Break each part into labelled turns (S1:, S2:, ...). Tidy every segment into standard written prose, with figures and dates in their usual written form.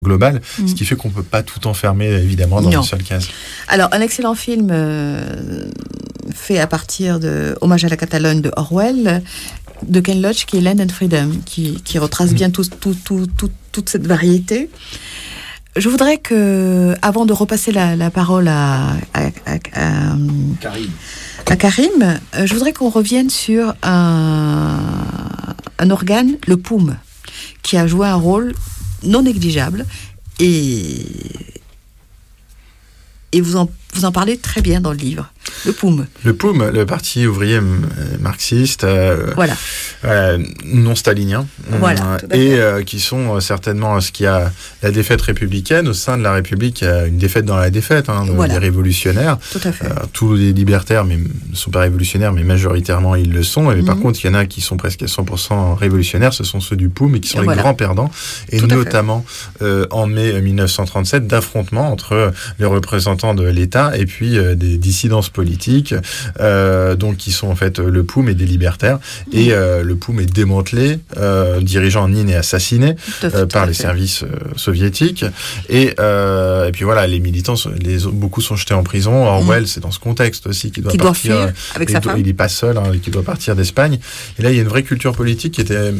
S1: global, ce qui fait qu'on ne peut pas tout enfermer, évidemment, dans une seule case.
S2: Alors, un excellent film fait à partir de Hommage à la Catalogne de Orwell, de Ken Loach, qui est Land and Freedom, qui retrace bien toute cette variété. Je voudrais que, avant de repasser la parole à Karim, je voudrais qu'on revienne sur un organe, le POUM, qui a joué un rôle non négligeable, et vous en parlez très bien dans le livre. Le POUM.
S1: Le POUM, le Parti ouvrier marxiste, non stalinien, et qui sont certainement ce qui a la défaite républicaine. Au sein de la République, il y a une défaite dans la défaite, des révolutionnaires.
S2: Tout à fait.
S1: Tous les libertaires ne sont pas révolutionnaires, mais majoritairement ils le sont. Et par contre, il y en a qui sont presque à 100% révolutionnaires, ce sont ceux du POUM, et qui sont les grands perdants. Et notamment en mai 1937, d'affrontements entre les représentants de l'État et puis des dissidences politiques, donc qui sont en fait le POUM et des libertaires. Et le POUM est démantelé, dirigeant Nin est assassiné par les services soviétiques. Et puis voilà, les militants, beaucoup sont jetés en prison. Orwell, c'est dans ce contexte aussi qu'il doit partir.
S2: Doit fuir avec sa femme.
S1: Il n'est pas seul, qui doit partir d'Espagne. Et là, il y a une vraie culture politique qui était...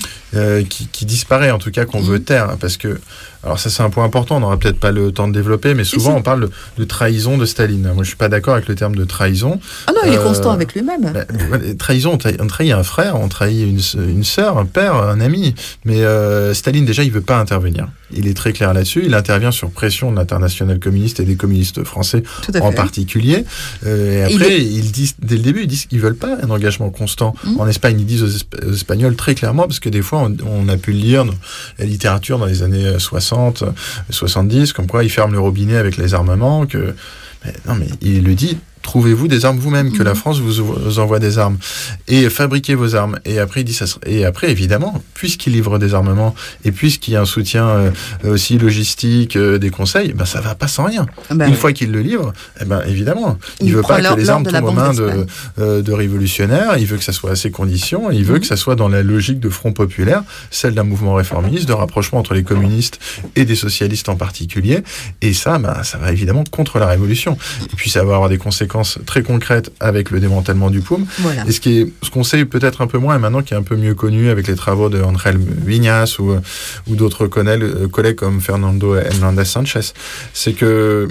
S1: qui disparaît, en tout cas, qu'on veut taire, parce que, alors ça c'est un point important, on n'aura peut-être pas le temps de développer, mais souvent on parle de trahison de Staline. Moi je suis pas d'accord avec le terme de trahison.
S2: Ah non, il est constant avec lui-même.
S1: Trahison, on trahit un frère, on trahit une sœur, un père, un ami, mais Staline déjà il veut pas intervenir. Il est très clair là-dessus, il intervient sur pression de l'internationale communiste et des communistes français en particulier. Et après, ils disent, dès le début, ils disent qu'ils veulent pas un engagement constant. En Espagne, ils disent aux Espagnols très clairement, parce que des fois, on a pu le lire dans la littérature dans les années 60, 70, comme quoi ils ferment le robinet avec les armements, mais il le dit, trouvez-vous des armes vous-même, que la France vous envoie des armes, et fabriquez vos armes. Et après, il dit et après, évidemment, puisqu'il livre des armements, et puisqu'il y a un soutien aussi logistique, des conseils, ça va pas sans rien. Une fois qu'il le livre, évidemment, il veut pas que les armes tombent aux mains de révolutionnaires, il veut que ça soit à ses conditions, et il veut que ça soit dans la logique de front populaire, celle d'un mouvement réformiste, de rapprochement entre les communistes et des socialistes en particulier, et ça va évidemment contre la révolution. Et puis ça va avoir des conséquences très concrètes avec le démantèlement du POUM. Voilà. Et ce qu'on sait peut-être un peu moins, et maintenant qui est un peu mieux connu avec les travaux de Ángel Viñas ou d'autres collègues comme Fernando Hernández Sánchez, c'est que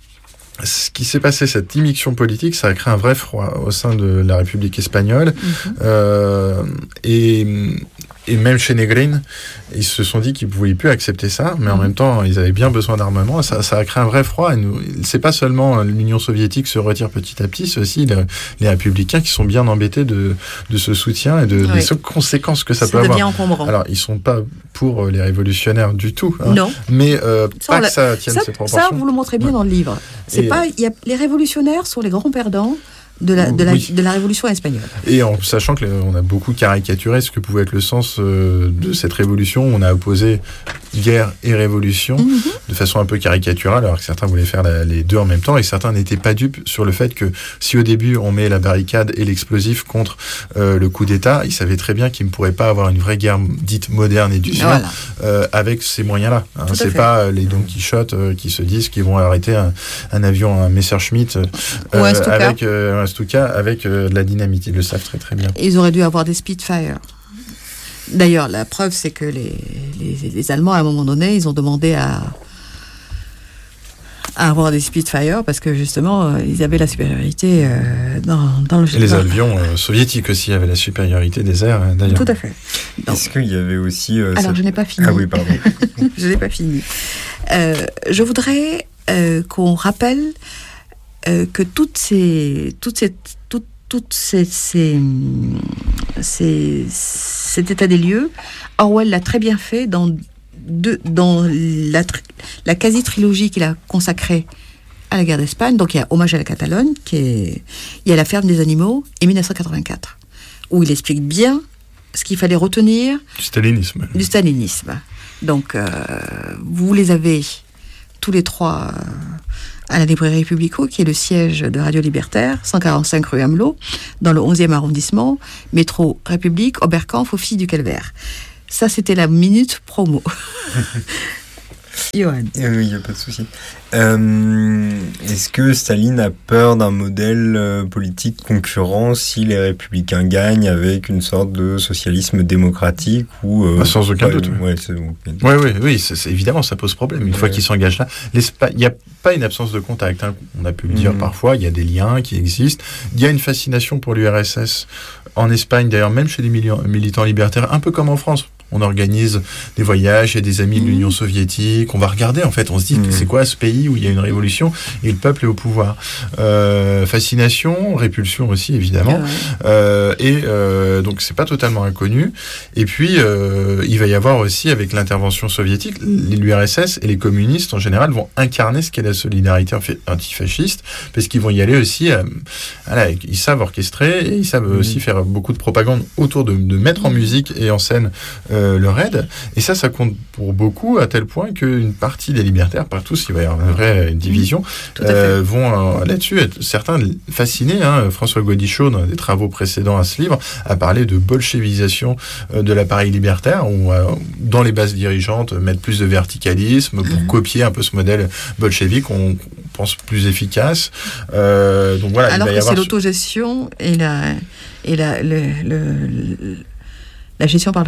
S1: ce qui s'est passé, cette immixtion politique, ça a créé un vrai froid au sein de la République espagnole. Et même chez Negrín, ils se sont dit qu'ils ne pouvaient plus accepter ça, mais en même temps, ils avaient bien besoin d'armement. Ça a créé un vrai froid. C'est pas seulement l'Union soviétique se retire petit à petit, c'est aussi les républicains qui sont bien embêtés de ce soutien et des conséquences que ça peut avoir. Ça devient encombrant. Alors, ils ne sont pas pour les révolutionnaires du tout.
S2: Non.
S1: Mais que ça tienne ses proportions.
S2: Ça, vous le montrez bien dans le livre. Les révolutionnaires sont les grands perdants de la révolution espagnole.
S1: Et en sachant qu'on a beaucoup caricaturé ce que pouvait être le sens de cette révolution, on a opposé guerre et révolution de façon un peu caricaturale, alors que certains voulaient faire les deux en même temps, et certains n'étaient pas dupes sur le fait que si au début on met la barricade et l'explosif contre le coup d'État, ils savaient très bien qu'ils ne pourraient pas avoir une vraie guerre dite moderne et d'usure avec ces moyens-là. C'est pas les Don Quichotte qui se disent qu'ils vont arrêter un avion, un Messerschmitt avec un Stuka avec de la dynamite. Ils le savent très très bien.
S2: Ils auraient dû avoir des Spitfire. D'ailleurs, la preuve, c'est que les Allemands, à un moment donné, ils ont demandé à avoir des Spitfire parce que justement, ils avaient la supériorité dans le...
S1: Et les avions soviétiques aussi avaient la supériorité des airs, d'ailleurs.
S2: Tout à fait.
S3: Est-ce qu'il y avait aussi...
S2: Alors, je n'ai pas fini.
S3: Ah oui, pardon.
S2: Je n'ai pas fini. Je voudrais qu'on rappelle que cet état des lieux, Orwell l'a très bien fait dans la quasi-trilogie qu'il a consacrée à la guerre d'Espagne. Donc il y a Hommage à la Catalogne, il y a La ferme des animaux, et 1984, où il explique bien ce qu'il fallait retenir du stalinisme. Donc vous les avez tous les trois à la librairie Publico, qui est le siège de Radio Libertaire, 145 rue Amelot, dans le 11e arrondissement, métro République, Oberkampf, aux Filles du Calvaire. Ça, c'était la minute promo. Johan.
S3: Il n'y a pas de souci. Est-ce que Staline a peur d'un modèle politique concurrent si les républicains gagnent avec une sorte de socialisme démocratique ou
S1: sans aucun doute. Oui, évidemment, ça pose problème. Une fois qu'ils s'engagent là, il n'y a pas une absence de contact. Hein. On a pu le dire parfois, il y a des liens qui existent. Il y a une fascination pour l'URSS en Espagne, d'ailleurs, même chez les militants libertaires, un peu comme en France. On organise des voyages, il y a des amis de l'Union soviétique, on va regarder en fait, on se dit c'est quoi ce pays où il y a une révolution et le peuple est au pouvoir. Fascination, répulsion aussi évidemment, donc c'est pas totalement inconnu. Et puis il va y avoir aussi avec l'intervention soviétique, l'URSS et les communistes en général vont incarner ce qu'est la solidarité antifasciste, parce qu'ils vont y aller aussi, ils savent orchestrer et ils savent aussi faire beaucoup de propagande autour de mettre en musique et en scène le raid, et ça compte pour beaucoup, à tel point qu'une partie des libertaires, pas tous, il va y avoir une vraie division, vont là-dessus être certains fascinés. François Gaudichaud, dans des travaux précédents à ce livre, a parlé de bolchevisation de l'appareil libertaire, où dans les bases dirigeantes, mettre plus de verticalisme pour copier un peu ce modèle bolchevique, on pense plus efficace. Donc voilà,
S2: alors que c'est l'autogestion et la gestion par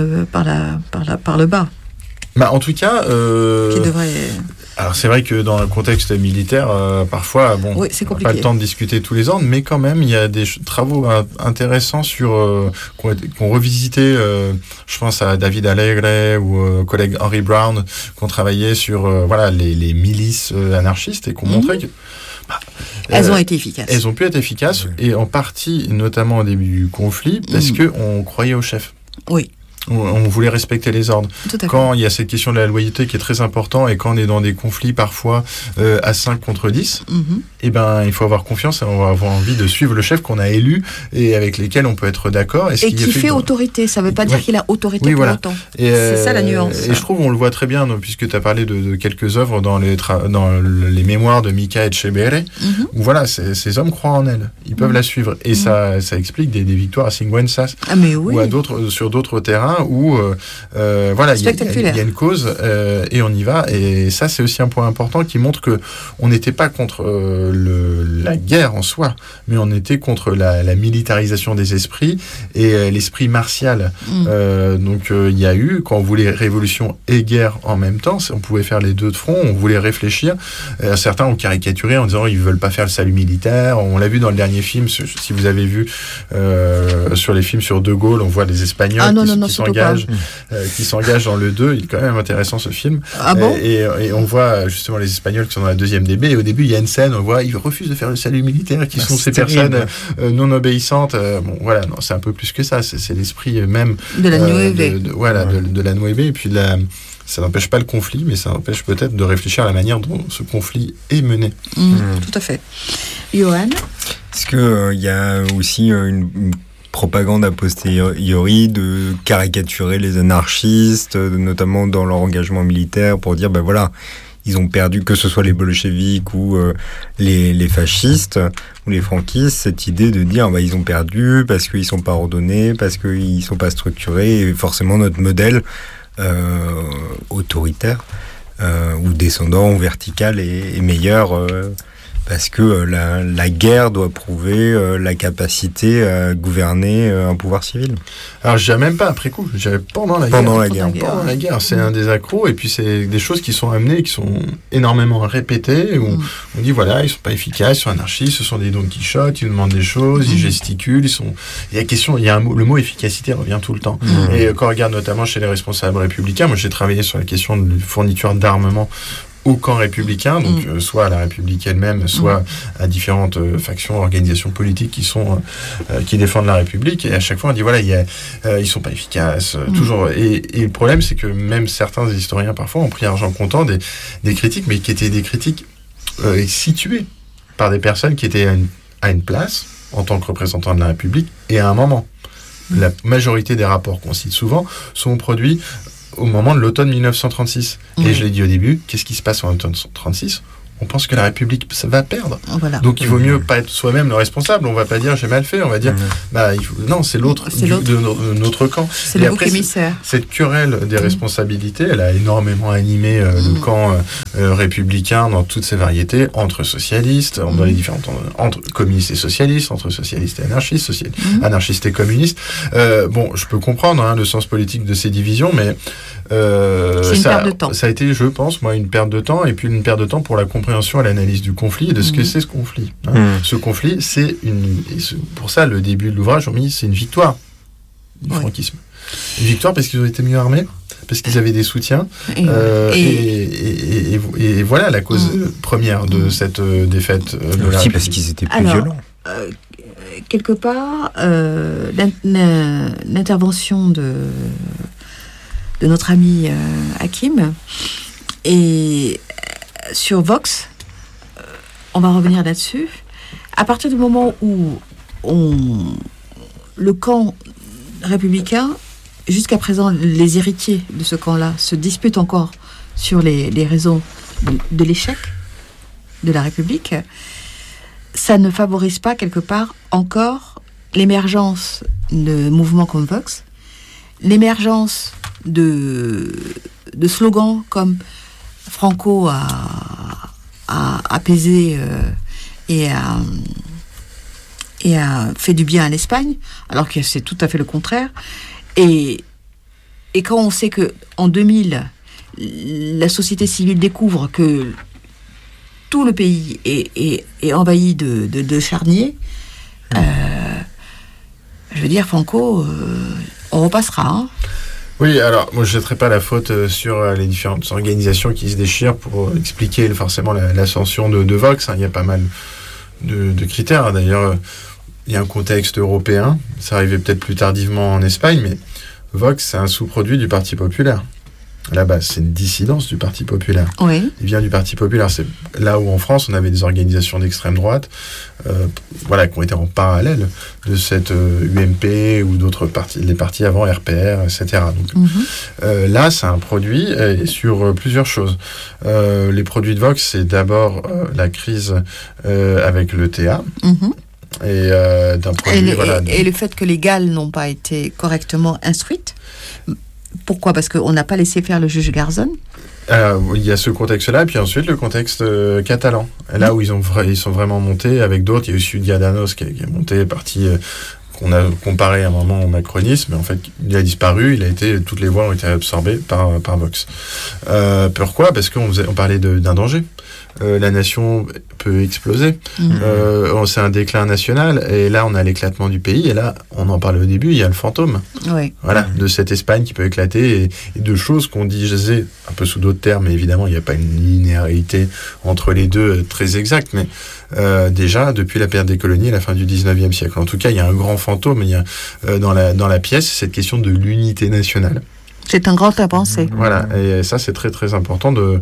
S2: le bas.
S1: En tout cas,
S2: qui devrait...
S1: Alors c'est vrai que dans le contexte militaire, parfois,
S2: c'est compliqué.
S1: On n'a pas le temps de discuter tous les ordres, mais quand même, il y a des travaux intéressants qu'on revisité. Je pense à David Alegre ou collègue Henry Brown, qui ont travaillé sur les milices anarchistes et qui ont montré que
S2: elles ont été efficaces.
S1: Elles ont pu être efficaces, et en partie, notamment au début du conflit, parce qu'on croyait au chef.
S2: Oui.
S1: On voulait respecter les ordres.
S2: Quand
S1: il y a cette question de la loyauté qui est très importante, et quand on est dans des conflits parfois à 5 contre 10, il faut avoir confiance et on va avoir envie de suivre le chef qu'on a élu et avec lesquels on peut être d'accord.
S2: Et qui fait autorité. Ça ne veut pas dire qu'il a autorité pour autant. C'est ça la nuance.
S1: Et je trouve on le voit très bien, puisque tu as parlé de quelques œuvres dans les mémoires de Mika Etcheverry, où ces hommes croient en elle. Ils peuvent la suivre. Et ça explique des victoires à Sigüenza ou sur d'autres terrains où il y a une cause et on y va, et ça c'est aussi un point important qui montre que on n'était pas contre la guerre en soi, mais on était contre la militarisation des esprits et l'esprit martial. Donc il y a eu, quand on voulait révolution et guerre en même temps, on pouvait faire les deux de front, on voulait réfléchir. Certains ont caricaturé en disant ils veulent pas faire le salut militaire. On l'a vu dans le dernier film, si vous avez vu sur les films sur De Gaulle, on voit des Espagnols qui s'engagent dans le 2. Il est quand même intéressant ce film. Et on voit justement les Espagnols qui sont dans la 2e DB, et au début il y a une scène, on voit ils refusent de faire le salut militaire, qui sont ces personnes non obéissantes. C'est un peu plus que ça, c'est l'esprit même
S2: de la Nueve.
S1: De la Nueve, et puis ça n'empêche pas le conflit, mais ça empêche peut-être de réfléchir à la manière dont ce conflit est mené.
S2: Tout à fait. Johan ?
S3: Est-ce qu'il y a aussi une propagande a posteriori de caricaturer les anarchistes, notamment dans leur engagement militaire, pour dire ils ont perdu, que ce soit les bolcheviks ou les fascistes ou les franquistes, cette idée de dire ils ont perdu parce qu'ils sont pas ordonnés, parce qu'ils sont pas structurés, et forcément notre modèle autoritaire ou descendant ou vertical est meilleur parce que la guerre doit prouver la capacité à gouverner un pouvoir civil.
S1: Alors je dirais même pas après coup, je dirais pendant la guerre. Pendant la guerre, c'est un des accros, et puis c'est des choses qui sont amenées, qui sont énormément répétées, où on dit ils sont pas efficaces, ils sont anarchistes, ce sont des Don Quichotte, ils demandent des choses, ils gesticulent, le mot efficacité revient tout le temps. Et quand on regarde notamment chez les responsables républicains, moi j'ai travaillé sur la question de fourniture d'armement au camp républicain, donc soit à la République elle-même, soit à différentes factions, organisations politiques qui défendent la République, et à chaque fois on dit ils sont pas efficaces, toujours. Et le problème, c'est que même certains historiens parfois ont pris argent comptant des critiques, mais qui étaient des critiques situées par des personnes qui étaient à une place en tant que représentants de la République et à un moment. La majorité des rapports qu'on cite souvent sont produits au moment de l'automne 1936. Et je l'ai dit au début, qu'est-ce qui se passe en automne 1936 ? on pense que la République ça va perdre.
S2: Voilà.
S1: Donc il vaut mieux pas être soi-même le responsable. On va pas dire j'ai mal fait, on va dire non, c'est l'autre, de notre camp.
S2: C'est le bouc émissaire.
S1: Cette querelle des responsabilités, elle a énormément animé le camp républicain dans toutes ses variétés, entre socialistes, dans les différentes, entre communistes et socialistes, entre socialistes et anarchistes, anarchistes et communistes. Je peux comprendre le sens politique de ces divisions, mais
S2: c'est une perte de temps.
S1: Ça a été, je pense, moi, une perte de temps, et puis une perte de temps pour la compréhension et l'analyse du conflit et de ce que c'est ce conflit. Ce conflit, pour ça, le début de l'ouvrage, c'est une victoire du franquisme. Une victoire parce qu'ils ont été mieux armés, parce qu'ils avaient des soutiens, et voilà la cause première de cette défaite.
S3: Aussi parce qu'ils étaient plus violents.
S2: Quelque part, l'intervention de notre ami Hakim et sur Vox, on va revenir là-dessus. À partir du moment où le camp républicain, jusqu'à présent, les héritiers de ce camp-là se disputent encore sur les raisons de l'échec de la République, ça ne favorise pas quelque part encore l'émergence de mouvements comme Vox, l'émergence de slogans comme Franco a apaisé et a fait du bien à l'Espagne, alors que c'est tout à fait le contraire. Et quand on sait que en 2000, la société civile découvre que tout le pays est envahi de charniers, je veux dire, Franco, on repassera.
S1: Oui, alors, moi, je ne jetterai pas la faute sur les différentes organisations qui se déchirent pour expliquer forcément l'ascension de Vox. Il y a pas mal de critères. D'ailleurs, il y a un contexte européen. Ça arrivait peut-être plus tardivement en Espagne, mais Vox, c'est un sous-produit du Parti populaire. À la base, c'est une dissidence du Parti populaire.
S2: Oui.
S1: Il vient du Parti populaire. C'est là où en France, on avait des organisations d'extrême droite qui ont été en parallèle de cette UMP ou d'autres partis, les partis avant RPR, etc. Donc, là, c'est un produit sur plusieurs choses. Les produits de Vox, c'est d'abord la crise avec l'ETA. Et d'un produit,
S2: et le fait que les GAL n'ont pas été correctement instruites. Pourquoi ? Parce qu'on n'a pas laissé faire le juge Garzón.
S1: Il y a ce contexte-là, et puis ensuite le contexte catalan. Là où ils sont vraiment montés avec d'autres. Il y a eu Ciudadanos qui est monté, parti qu'on a comparé à un moment au macronisme, mais en fait, il a disparu. Toutes les voix ont été absorbées par Vox. Pourquoi ? Parce qu'on parlait d'un danger. La nation peut exploser. C'est un déclin national, et là on a l'éclatement du pays, et là on en parlait au début, il y a le fantôme de cette Espagne qui peut éclater, et de choses qu'on disait un peu sous d'autres termes, mais évidemment il n'y a pas une linéarité entre les deux très exacte, mais déjà depuis la période des colonies à la fin du 19e siècle. En tout cas, il y a un grand fantôme dans la pièce, cette question de l'unité nationale.
S2: C'est un grand à penser.
S1: Voilà, et ça c'est très très important de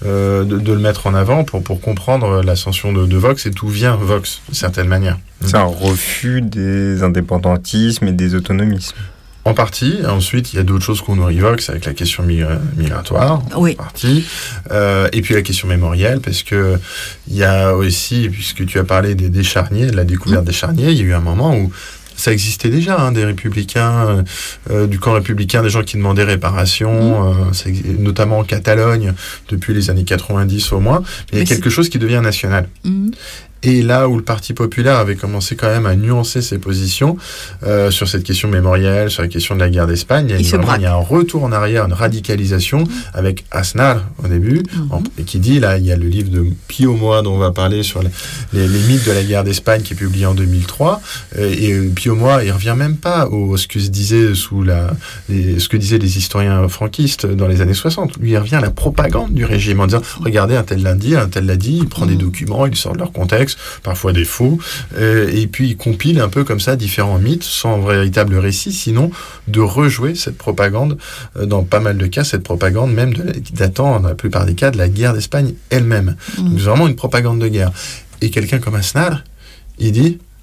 S1: le mettre en avant pour comprendre l'ascension de Vox et d'où vient Vox, d'une certaine manière.
S3: C'est un refus des indépendantismes et des autonomismes.
S1: En partie. Ensuite, il y a d'autres choses qu'on nourrit Vox avec la question migratoire,
S2: oui.
S1: En partie. Et puis la question mémorielle, parce que il y a aussi, puisque tu as parlé des charniers, de la découverte des charniers, il y a eu un moment où ça existait déjà, des républicains, du camp républicain, des gens qui demandaient réparation, notamment en Catalogne, depuis les années 90 au moins. Mais il y a quelque chose qui devient national. Et là où le Parti populaire avait commencé quand même à nuancer ses positions sur cette question mémorielle, sur la question de la guerre d'Espagne, il y a un retour en arrière, une radicalisation avec Aznar au début, et qui dit, là, il y a le livre de Pio Moa dont on va parler sur les mythes de la guerre d'Espagne qui est publié en 2003, et Pio Moa, il revient même pas ce que disaient ce que disaient les historiens franquistes dans les années 60. Lui, il revient à la propagande du régime en disant, regardez, un tel l'a dit, il prend des documents, il sort de leur contexte, parfois des faux, et puis il compile un peu comme ça différents mythes sans véritable récit, sinon de rejouer cette propagande, dans pas mal de cas, cette propagande même datant, dans la plupart des cas, de la guerre d'Espagne elle-même. Donc c'est vraiment une propagande de guerre. Et quelqu'un comme Aznar, il dit,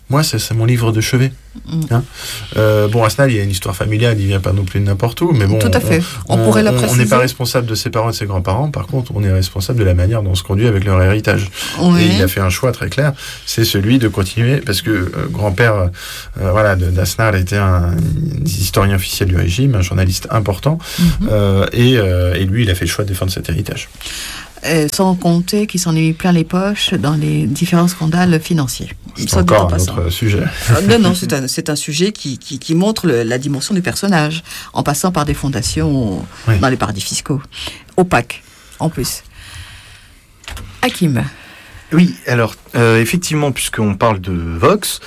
S1: Moi, c'est mon livre de chevet. Hein, Asnal, il y a une histoire familiale, il vient pas non plus de n'importe où, mais bon,
S2: tout à fait. On pourrait la préciser.
S1: On n'est pas responsable de ses parents et de ses grands-parents. Par contre, on est responsable de la manière dont on se conduit avec leur héritage.
S2: Oui.
S1: Et il a fait un choix très clair, c'est celui de continuer, parce que grand-père, d'Asnal était un historien officiel du régime, un journaliste important, et lui, il a fait le choix de défendre cet héritage.
S2: Sans compter qu'il s'en est mis plein les poches dans les différents scandales financiers.
S1: C'est encore un autre sujet.
S2: Non, c'est un sujet qui montre la dimension du personnage, en passant par des fondations dans les paradis fiscaux, opaques, en plus. Hakim.
S4: Oui, alors, effectivement, puisqu'on parle de Vox,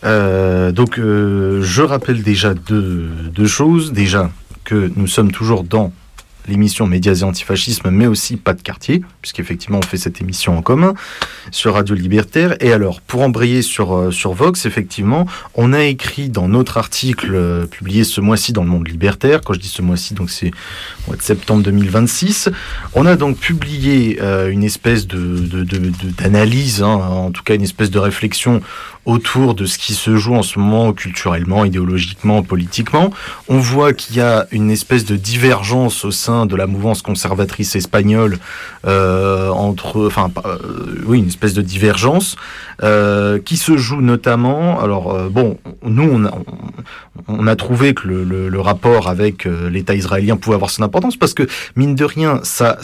S4: je rappelle déjà deux choses. Déjà, que nous sommes toujours dans l'émission Médias et Antifascisme, mais aussi Pas de quartier, puisqu'effectivement on fait cette émission en commun sur Radio Libertaire. Et alors, pour embrayer sur Vox, effectivement, on a écrit dans notre article publié ce mois-ci dans le Monde Libertaire, quand je dis ce mois-ci, donc c'est au mois de septembre 2026, on a donc publié une espèce d'analyse, en tout cas une espèce de réflexion autour de ce qui se joue en ce moment culturellement, idéologiquement, politiquement. On voit qu'il y a une espèce de divergence au sein de la mouvance conservatrice espagnole une espèce de divergence qui se joue notamment. Alors nous on a trouvé que le rapport avec l'État israélien pouvait avoir son importance parce que mine de rien ça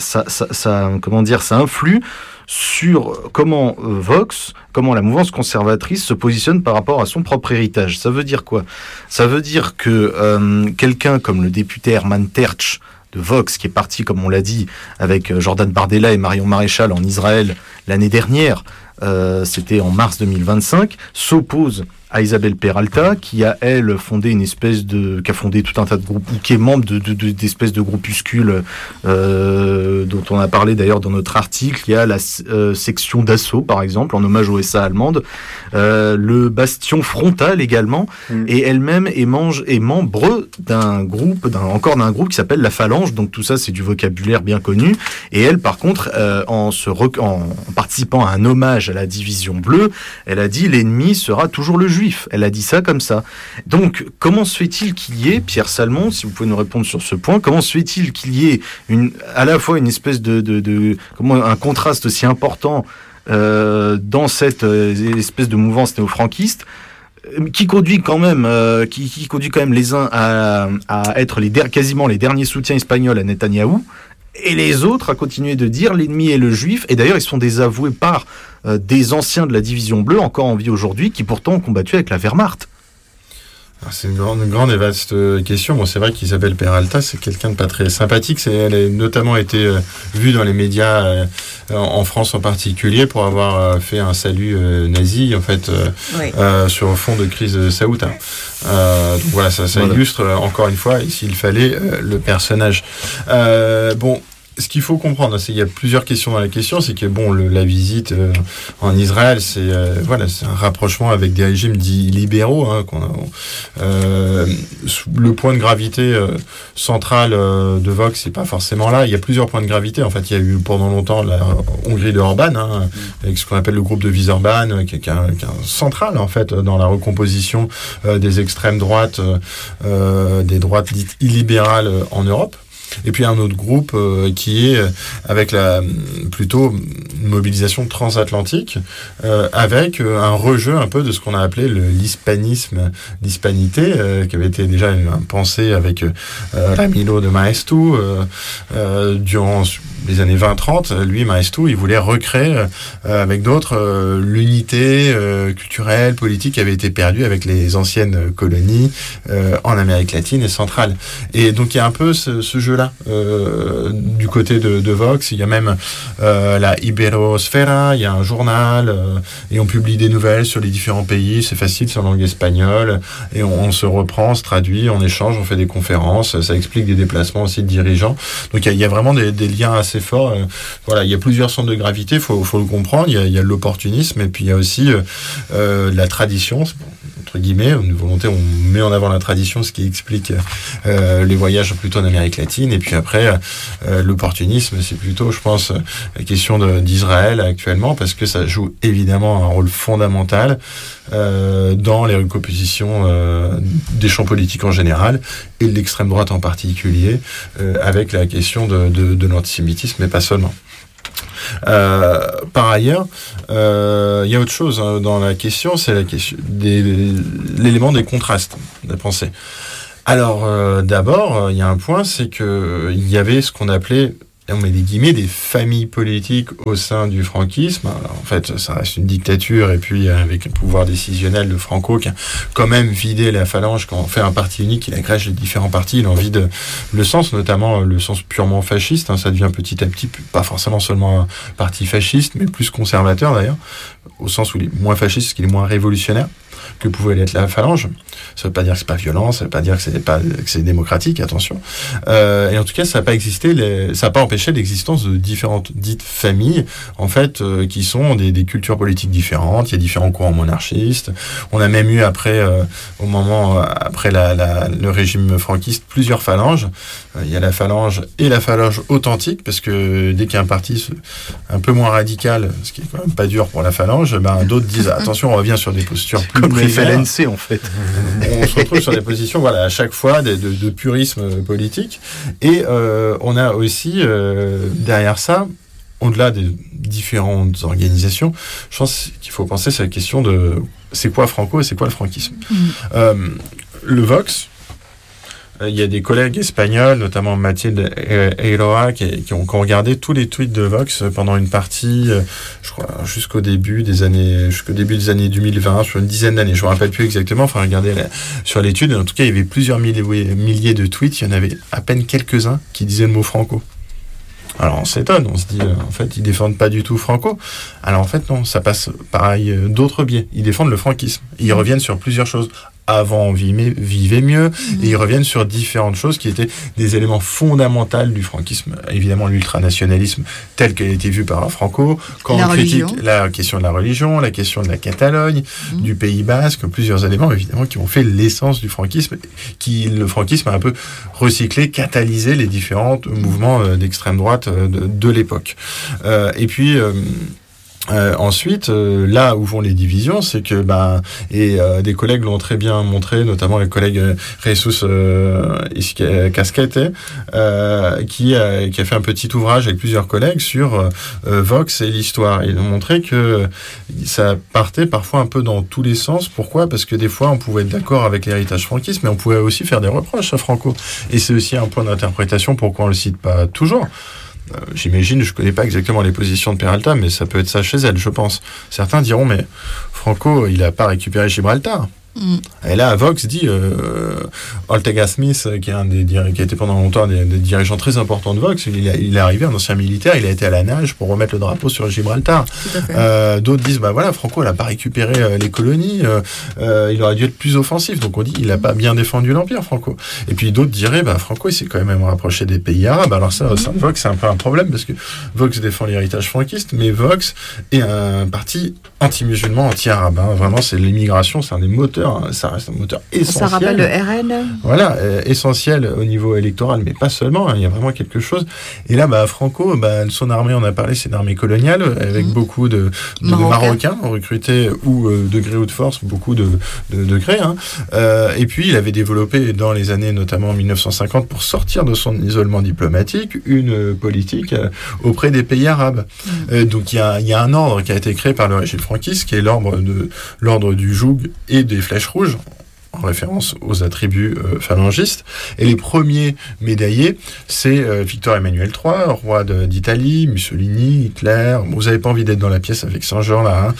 S4: influe sur comment la mouvance conservatrice se positionne par rapport à son propre héritage. Ça veut dire quoi ? Ça veut dire que quelqu'un comme le député Herman Tertsch de Vox, qui est parti, comme on l'a dit, avec Jordan Bardella et Marion Maréchal en Israël l'année dernière, c'était en mars 2025, s'oppose à Isabel Peralta, qui a, elle, fondé qui a fondé tout un tas de groupes, ou qui est membre d'espèces de groupuscules dont on a parlé d'ailleurs dans notre article. Il y a la section d'assaut, par exemple, en hommage au SA allemande, le bastion frontal également, et elle-même est membre d'un groupe qui s'appelle la Phalange, donc tout ça c'est du vocabulaire bien connu, et elle, par contre, en participant à un hommage à la division bleue, elle a dit « l'ennemi sera toujours le juif ». Elle a dit ça comme ça. Donc, comment se fait-il qu'il y ait, Pierre Salmon, si vous pouvez nous répondre sur ce point, comment se fait-il qu'il y ait à la fois une espèce un contraste aussi important dans cette espèce de mouvance néo-franquiste qui conduit quand même les uns à être quasiment les derniers soutiens espagnols à Netanyahou, et les autres à continuer de dire l'ennemi est le juif. Et d'ailleurs, ils sont désavoués par des anciens de la division bleue encore en vie aujourd'hui, qui pourtant ont combattu avec la Wehrmacht.
S1: Alors, c'est une grande et vaste question. Bon, c'est vrai qu'Isabel Peralta, c'est quelqu'un de pas très sympathique. Elle a notamment été vue dans les médias en France en particulier pour avoir fait un salut nazi, en fait, sur fond de crise Ceuta. Donc voilà, ça illustre encore une fois, s'il fallait, le personnage. Ce qu'il faut comprendre, c'est qu'il y a plusieurs questions dans la question. C'est que la visite en Israël, c'est un rapprochement avec des régimes dits libéraux. Le point de gravité central de Vox, c'est pas forcément là. Il y a plusieurs points de gravité. En fait, il y a eu pendant longtemps la Hongrie de Orban, avec ce qu'on appelle le groupe de Villeurbanne, qui est central en fait dans la recomposition des extrêmes droites, des droites dites illibérales en Europe. Et puis un autre groupe qui est avec plutôt une mobilisation transatlantique, avec un rejeu un peu de ce qu'on a appelé l'hispanité, qui avait été déjà une pensée avec Ramiro de Maeztu durant les années 20-30. Lui, Maeztu, il voulait recréer avec d'autres l'unité culturelle, politique qui avait été perdue avec les anciennes colonies en Amérique latine et centrale. Et donc il y a un peu ce jeu-là du côté de Vox. Il y a même la Iberosfera, il y a un journal, et on publie des nouvelles sur les différents pays. C'est facile, c'est en langue espagnole, et on se reprend, on se traduit, on échange, on fait des conférences, ça explique des déplacements aussi de dirigeants. Donc il y a vraiment des liens assez forts. Il y a plusieurs centres de gravité, faut le comprendre. Il y a l'opportunisme, et puis il y a aussi la tradition, entre guillemets, une volonté, on met en avant la tradition, ce qui explique les voyages plutôt en Amérique latine. Et puis après, l'opportunisme, c'est plutôt, je pense, la question d'Israël actuellement, parce que ça joue évidemment un rôle fondamental dans les recompositions des champs politiques en général et de l'extrême droite en particulier, avec la question de l'antisémitisme, mais pas seulement. Par ailleurs, il y a autre chose dans la question, c'est la question l'élément des contrastes de la pensée. Alors, d'abord, il y a un point, c'est qu'il y avait ce qu'on appelait, on met des guillemets, des familles politiques au sein du franquisme. Alors, en fait, ça reste une dictature, et puis avec un pouvoir décisionnel de Franco qui a quand même vidé la phalange. Quand on fait un parti unique, il agrège les différents partis, il en vide le sens, notamment le sens purement fasciste. Ça devient petit à petit, pas forcément seulement un parti fasciste, mais plus conservateur d'ailleurs, au sens où il est moins fasciste, parce qu'il est moins révolutionnaire que pouvait l'être la phalange. Ça veut pas dire que c'est pas violent, ça veut pas dire que c'est démocratique, attention. Et en tout cas, ça n'a pas existé, ça n'a pas empêché l'existence de différentes dites familles, en fait, qui sont des cultures politiques différentes. Il y a différents courants monarchistes. On a même eu après, au moment après le régime franquiste, plusieurs phalanges. Il y a la phalange et la phalange authentique, parce que dès qu'il y a un parti un peu moins radical, ce qui est quand même pas dur pour la phalange, d'autres disent attention, on revient sur des postures plus
S4: comme le FLNC en fait.
S1: On se retrouve sur des positions, à chaque fois de purisme politique. Et on a aussi derrière ça, au-delà des différentes organisations, je pense qu'il faut penser à la question de c'est quoi Franco et c'est quoi le franquisme. Le Vox. Il y a des collègues espagnols, notamment Mathilde Eiroa, qui ont regardé tous les tweets de Vox pendant une partie, je crois, jusqu'au début des années 2020, sur une dizaine d'années. Je ne me rappelle plus exactement, enfin, regardez sur l'étude. En tout cas, il y avait plusieurs milliers de tweets. Il y en avait à peine quelques-uns qui disaient le mot Franco. Alors on s'étonne, on se dit, en fait, ils défendent pas du tout Franco. Alors en fait, non, ça passe pareil d'autres biais. Ils défendent le franquisme. Ils reviennent sur plusieurs choses. Avant, on vivait mieux, et ils reviennent sur différentes choses qui étaient des éléments fondamentaux du franquisme. Évidemment, l'ultranationalisme tel qu'il a été vu par Franco, quand on critique la question de la religion, la question de la Catalogne, du Pays Basque, plusieurs éléments, évidemment, qui ont fait l'essence du franquisme, le franquisme a un peu recyclé, catalysé les différents mouvements d'extrême droite de l'époque. Et puis... ensuite, là où vont les divisions, c'est que des collègues l'ont très bien montré, notamment les collègues Jesus Casquete, qui a fait un petit ouvrage avec plusieurs collègues sur Vox et l'histoire. Ils ont montré que ça partait parfois un peu dans tous les sens. Pourquoi ? Parce que des fois, on pouvait être d'accord avec l'héritage franquiste, mais on pouvait aussi faire des reproches à Franco. Et c'est aussi un point d'interprétation pourquoi on le cite pas toujours. J'imagine, je connais pas exactement les positions de Peralta, mais ça peut être ça chez elle, je pense. Certains diront, mais Franco, il a pas récupéré Gibraltar. Et là, Vox dit Ortega Smith, qui a été pendant longtemps des dirigeants très importants de Vox, il est arrivé, un ancien militaire, il a été à la nage pour remettre le drapeau sur Gibraltar. D'autres disent Franco, il n'a pas récupéré les colonies, il aurait dû être plus offensif. Donc on dit il n'a pas bien défendu l'Empire, Franco. Et puis d'autres diraient Franco, il s'est quand même rapproché des pays arabes. Alors ça, Vox, c'est un peu un problème, parce que Vox défend l'héritage franquiste, mais Vox est un parti anti-musulman, anti-arabe. Vraiment, c'est l'immigration, c'est un des moteurs. Ça reste un moteur essentiel.
S2: Ça rappelle le RN.
S1: Voilà, essentiel au niveau électoral, mais pas seulement. Il y a vraiment quelque chose. Et là, Franco, son armée, on a parlé, c'est une armée coloniale avec beaucoup de Marocains recrutés ou de gré ou de force, beaucoup de gré. Et puis, il avait développé dans les années, notamment 1950, pour sortir de son isolement diplomatique, une politique auprès des pays arabes. Donc, il y a un ordre qui a été créé par le régime franquiste, qui est l'ordre du joug et des flèches rouges, en référence aux attributs phalangistes. Et les premiers médaillés, c'est Victor Emmanuel III, roi d'Italie, Mussolini, Hitler. Vous n'avez pas envie d'être dans la pièce avec Saint-Jean, là.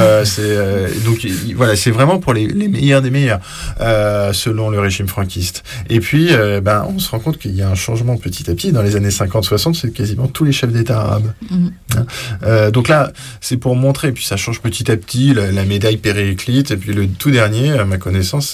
S1: Donc, voilà, c'est vraiment pour les meilleurs des meilleurs, selon le régime franquiste. Et puis, on se rend compte qu'il y a un changement petit à petit. Dans les années 50-60, c'est quasiment tous les chefs d'État arabes. Donc là, c'est pour montrer, et puis ça change petit à petit, la médaille périclite, et puis le tout dernier, à ma connaissance,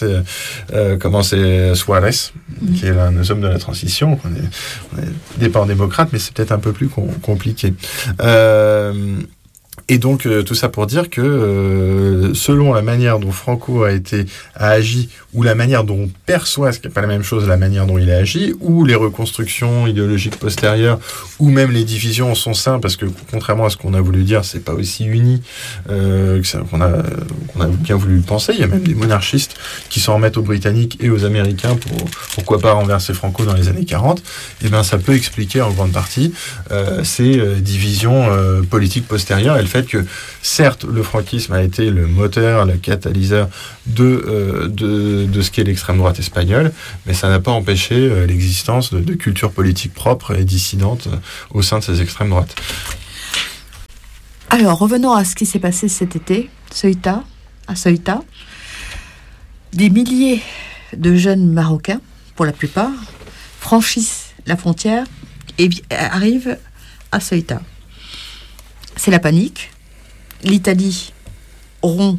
S1: c'est Suarez, qui est l'un des hommes de la transition. On est départ démocrate, mais c'est peut-être un peu plus compliqué. Et donc, tout ça pour dire que selon la manière dont Franco a agi, ou la manière dont on perçoit, ce qui n'est pas la même chose, la manière dont il a agi, ou les reconstructions idéologiques postérieures, ou même les divisions en son sein, parce que contrairement à ce qu'on a voulu dire, c'est pas aussi uni qu'on a bien voulu le penser. Il y a même des monarchistes qui s'en remettent aux Britanniques et aux Américains pour pourquoi pas renverser Franco dans les années 40. Et bien, ça peut expliquer en grande partie ces divisions politiques postérieures et le fait que, certes, le franquisme a été le moteur, le catalyseur de ce qu'est l'extrême droite espagnole, mais ça n'a pas empêché l'existence de cultures politiques propres et dissidentes au sein de ces extrêmes droites.
S2: Alors, revenons à ce qui s'est passé cet été, à Ceuta. Des milliers de jeunes Marocains, pour la plupart, franchissent la frontière et arrivent à Ceuta. C'est la panique. L'Italie rompt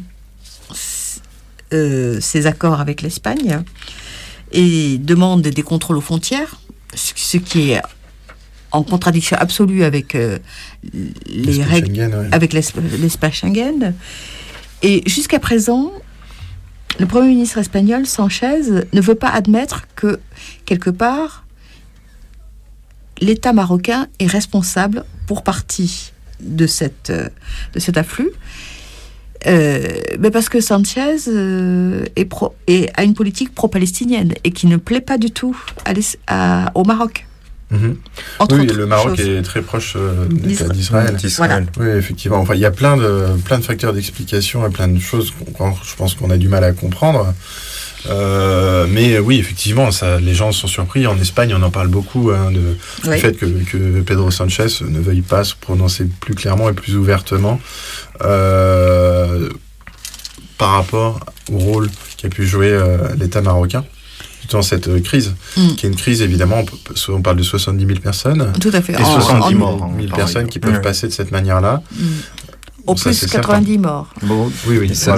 S2: ses accords avec l'Espagne et demande des contrôles aux frontières, ce qui est en contradiction absolue avec les règles, Schengen, avec l'espace Schengen. Et jusqu'à présent, le Premier ministre espagnol, Sanchez, ne veut pas admettre que, quelque part, l'État marocain est responsable pour partie de cet afflux. Mais parce que Sanchez a une politique pro-palestinienne et qui ne plaît pas du tout au Maroc.
S1: Mm-hmm. Oui, le Maroc est très proche d'Israël.
S2: Voilà.
S1: Oui, effectivement. Enfin, il y a plein de facteurs d'explication et plein de choses je pense qu'on a du mal à comprendre. Mais oui, effectivement, les gens sont surpris. En Espagne, on en parle beaucoup du fait que Pedro Sanchez ne veuille pas se prononcer plus clairement et plus ouvertement par rapport au rôle qu'a pu jouer l'État marocain dans cette crise, qui est une crise, évidemment, on parle de 70 000 personnes.
S2: Tout à fait.
S1: Et 70 000 personnes qui peuvent passer de cette manière-là.
S2: Au plus 90 morts.
S3: Bon, oui, ça,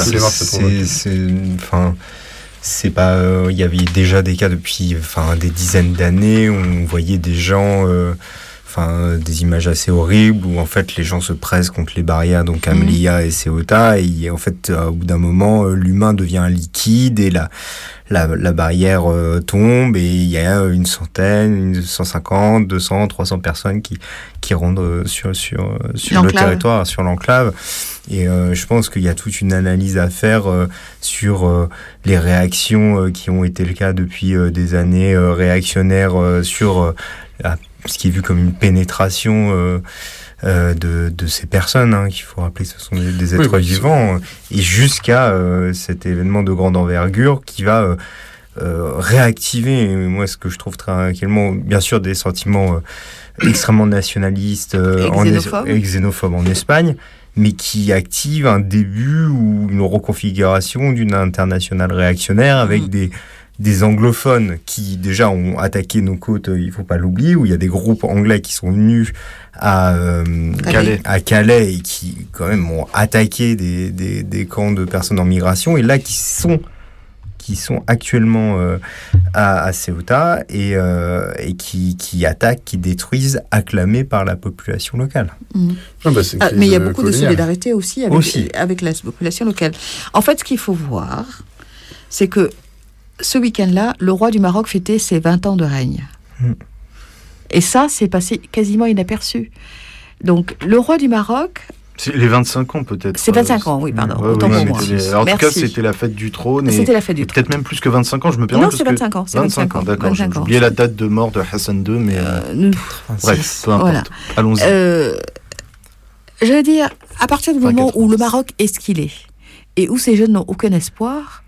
S3: c'est pas. Il y avait déjà des cas depuis des dizaines d'années où on voyait des gens. Des images assez horribles où en fait les gens se pressent contre les barrières, donc à Melilla et Ceuta, et en fait au bout d'un moment l'humain devient un liquide et la barrière tombe et il y a 100, 150, 200, 300 personnes qui rentrent sur le territoire, sur l'enclave. Et je pense qu'il y a toute une analyse à faire sur les réactions qui ont été le cas depuis des années réactionnaires sur ce qui est vu comme une pénétration de ces personnes, qu'il faut rappeler que ce sont des êtres vivants, et jusqu'à cet événement de grande envergure qui va réactiver, moi, ce que je trouve tranquillement, bien sûr, des sentiments extrêmement nationalistes et xénophobes en Espagne, mais qui active un début ou une reconfiguration d'une internationale réactionnaire avec des anglophones qui déjà ont attaqué nos côtes, il faut pas l'oublier, où il y a des groupes anglais qui sont venus à Calais et qui quand même ont attaqué des camps de personnes en migration, et là qui sont actuellement à Ceuta et qui attaquent, qui détruisent, acclamés par la population locale.
S2: Mais il y a beaucoup de solidarité aussi avec la population locale. En fait, ce qu'il faut voir, c'est que ce week-end-là, le roi du Maroc fêtait ses 20 ans de règne. Et ça, c'est passé quasiment inaperçu. Donc, le roi du Maroc...
S4: C'est les 25 ans, peut-être.
S2: C'est 25 ans, oui, pardon. Autant pour moi.
S4: En tout cas, c'était la fête du trône.
S2: C'était la fête du trône.
S4: Peut-être même plus que 25 ans, je me permets.
S2: Non, c'est 25 ans.
S4: 25 ans, d'accord. J'ai oublié la date de mort de Hassan II, mais... bref, peu importe.
S2: Voilà.
S4: Allons-y.
S2: Je veux dire, à partir du moment où le Maroc est ce qu'il est, et où ces jeunes n'ont aucun espoir...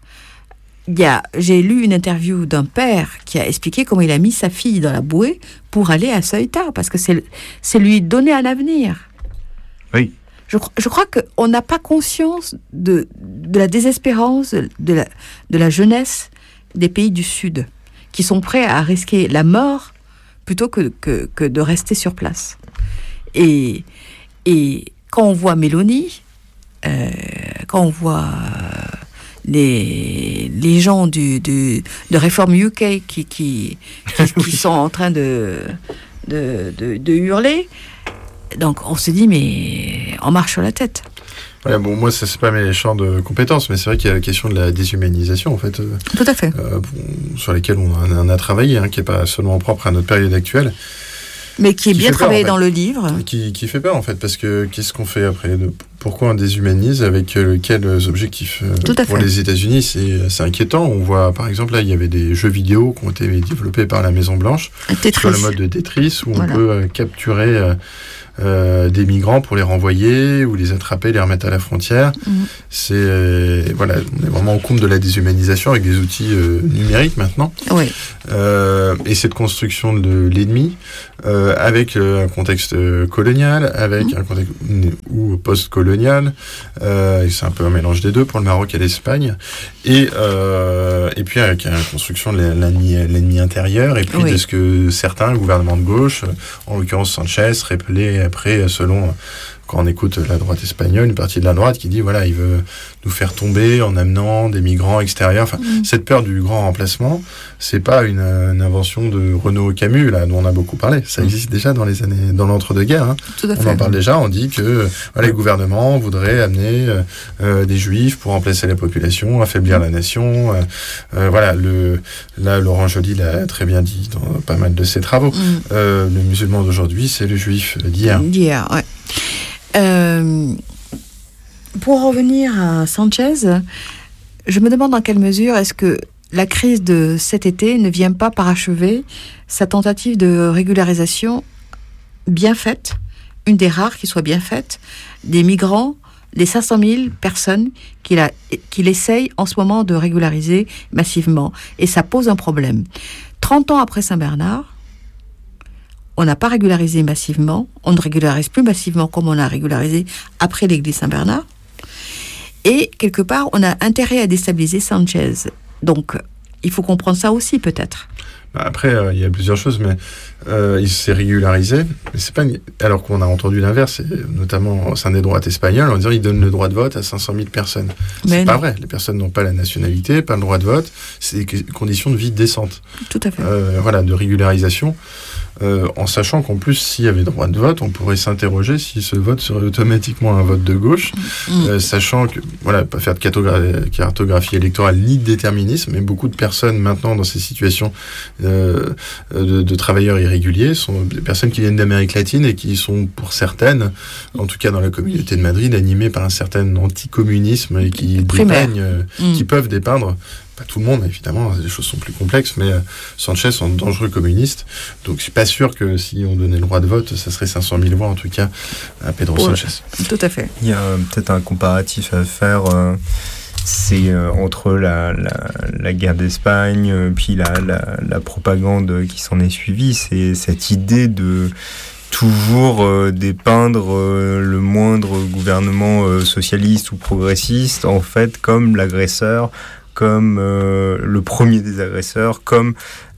S2: J'ai lu une interview d'un père qui a expliqué comment il a mis sa fille dans la bouée pour aller à Ceuta, parce que c'est lui donner un avenir.
S4: Oui.
S2: Je crois qu'on n'a pas conscience de la désespérance de la jeunesse des pays du Sud, qui sont prêts à risquer la mort plutôt que de rester sur place. Et quand on voit Mélanie, quand on voit... les gens de Reform UK qui sont en train de hurler. Donc on se dit, mais on marche sur la tête.
S1: Voilà, bon, moi, ça, c'est pas mes champs de compétences, mais c'est vrai qu'il y a la question de la déshumanisation, en fait.
S2: Tout à fait.
S1: Sur lesquelles on a travaillé, hein, qui n'est pas seulement propre à notre période actuelle.
S2: Mais qui est bien travaillé dans le livre.
S1: Qui fait peur, en fait, parce que qu'est-ce qu'on fait après pourquoi on déshumanise, avec quels objectifs pour les États-Unis, c'est inquiétant. On voit, par exemple, là, il y avait des jeux vidéo qui ont été développés par la Maison-Blanche sur le mode de Tetris, où on peut capturer des migrants pour les renvoyer ou les attraper, les remettre à la frontière. C'est voilà, on est vraiment au comble de la déshumanisation avec des outils numériques maintenant.
S2: Oui.
S1: Et cette construction de l'ennemi avec un contexte colonial, avec un contexte ou post-colonial, et c'est un peu un mélange des deux pour le Maroc et l'Espagne, et puis avec la construction de l'ennemi intérieur, et puis de ce que certains gouvernements de gauche, en l'occurrence Sanchez, rappelaient après, selon, quand on écoute la droite espagnole, une partie de la droite qui dit, voilà, il veut nous faire tomber en amenant des migrants extérieurs. Enfin, cette peur du grand remplacement, c'est pas une invention de Renaud Camus, là, dont on a beaucoup parlé. Ça existe déjà dans l'entre-deux-guerres. Hein.
S2: Tout à fait.
S1: On en parle déjà, on dit que les gouvernements voudraient amener des juifs pour remplacer la population, affaiblir la nation. Là, Laurent Joly l'a très bien dit dans pas mal de ses travaux. Le musulman d'aujourd'hui, c'est le juif d'hier.
S2: D'hier, ouais. Pour revenir à Sanchez, je me demande dans quelle mesure est-ce que la crise de cet été ne vient pas parachever sa tentative de régularisation bien faite, une des rares qui soit bien faite, des migrants, les 500 000 personnes qu'il essaye en ce moment de régulariser massivement. Et ça pose un problème. 30 ans après Saint-Bernard, on n'a pas régularisé massivement, on ne régularise plus massivement comme on a régularisé après l'église Saint-Bernard. Et quelque part, on a intérêt à déstabiliser Sanchez. Donc, il faut comprendre ça aussi, peut-être.
S1: Après, il y a plusieurs choses, mais il s'est régularisé. Mais c'est pas alors qu'on a entendu l'inverse, notamment au sein des droites espagnoles, on dirait qu'il donne le droit de vote à 500 000 personnes. C'est pas vrai. Les personnes n'ont pas la nationalité, pas le droit de vote. C'est des conditions de vie décentes.
S2: Tout à fait.
S1: De régularisation. En sachant qu'en plus, s'il y avait droit de vote, on pourrait s'interroger si ce vote serait automatiquement un vote de gauche, sachant que, pas faire de cartographie électorale ni de déterminisme, mais beaucoup de personnes maintenant dans ces situations de travailleurs irréguliers sont des personnes qui viennent d'Amérique latine et qui sont, pour certaines, en tout cas dans la communauté de Madrid, animées par un certain anticommunisme et qui peuvent dépeindre. Pas tout le monde, évidemment, les choses sont plus complexes, mais Sanchez est un dangereux communiste. Donc, je suis pas sûr que si on donnait le droit de vote, ça serait 500 000 voix, en tout cas, à Pedro Sanchez.
S2: Tout à fait.
S3: Il y a peut-être un comparatif à faire, c'est entre la guerre d'Espagne, puis la propagande qui s'en est suivie. C'est cette idée de toujours dépeindre le moindre gouvernement socialiste ou progressiste, en fait, comme l'agresseur, comme le premier des agresseurs, comme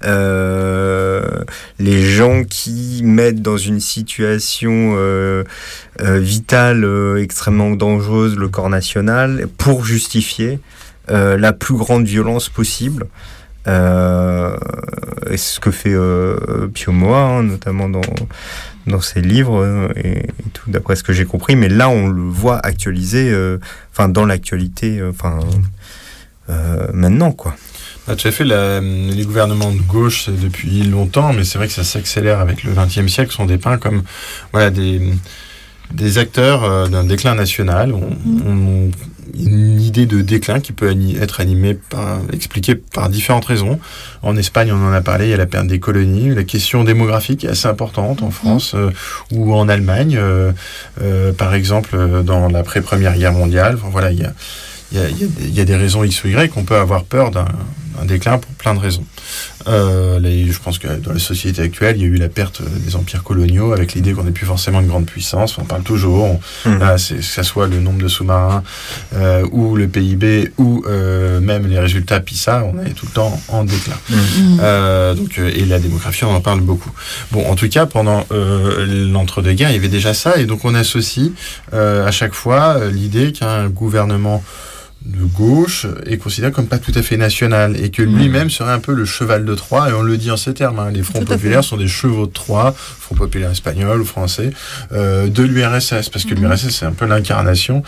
S3: les gens qui mettent dans une situation vitale extrêmement dangereuse le corps national pour justifier la plus grande violence possible. Et c'est ce que fait Pio Moa, notamment dans ses livres et tout, d'après ce que j'ai compris. Mais là, on le voit actualisé, dans l'actualité, maintenant, quoi.
S1: Tu as fait les gouvernements de gauche depuis longtemps, mais c'est vrai que ça s'accélère avec le XXe siècle, sont dépeints comme des acteurs d'un déclin national. On une idée de déclin qui peut être expliquée par différentes raisons. En Espagne, on en a parlé, il y a la perte des colonies, la question démographique est assez importante en France ou en Allemagne, par exemple dans l'après-première guerre mondiale. Il y a des raisons X ou Y, on peut avoir peur d'un déclin pour plein de raisons. Je pense que dans la société actuelle, il y a eu la perte des empires coloniaux avec l'idée qu'on n'est plus forcément une grande puissance. On parle toujours, que ça soit le nombre de sous-marins ou le PIB ou même les résultats PISA, on est tout le temps en déclin. Et la démographie, on en parle beaucoup. Bon, en tout cas, pendant l'entre-deux-guerres, il y avait déjà ça, et donc on associe à chaque fois l'idée qu'un gouvernement de gauche est considéré comme pas tout à fait national et que lui-même serait un peu le cheval de Troie, et on le dit en ces termes, les fronts populaires sont des chevaux de Troie, Front populaire espagnol ou français, de l'URSS, parce que l'URSS c'est un peu l'incarnation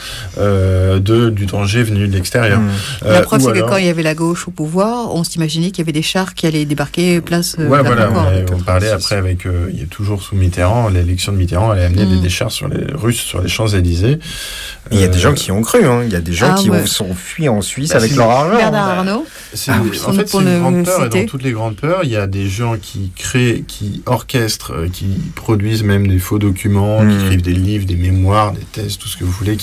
S1: du danger venu de l'extérieur.
S2: La preuve c'est que quand il y avait la gauche au pouvoir, on s'imaginait qu'il y avait des chars qui allaient débarquer place
S1: on parlait après avec, il y a toujours sous Mitterrand, l'élection de Mitterrand, elle a amené des chars sur les Russes sur les Champs-Élysées.
S3: Il y a des gens qui ont cru, il y a des gens qui sont fuis en Suisse avec leur argent.
S2: Bernard Arnault.
S1: En fait, c'est une grande peur, et dans toutes les grandes peurs, il y a des gens qui créent, qui orchestrent, qui produisent même des faux documents, qui écrivent des livres, des mémoires, des thèses, tout ce que vous voulez,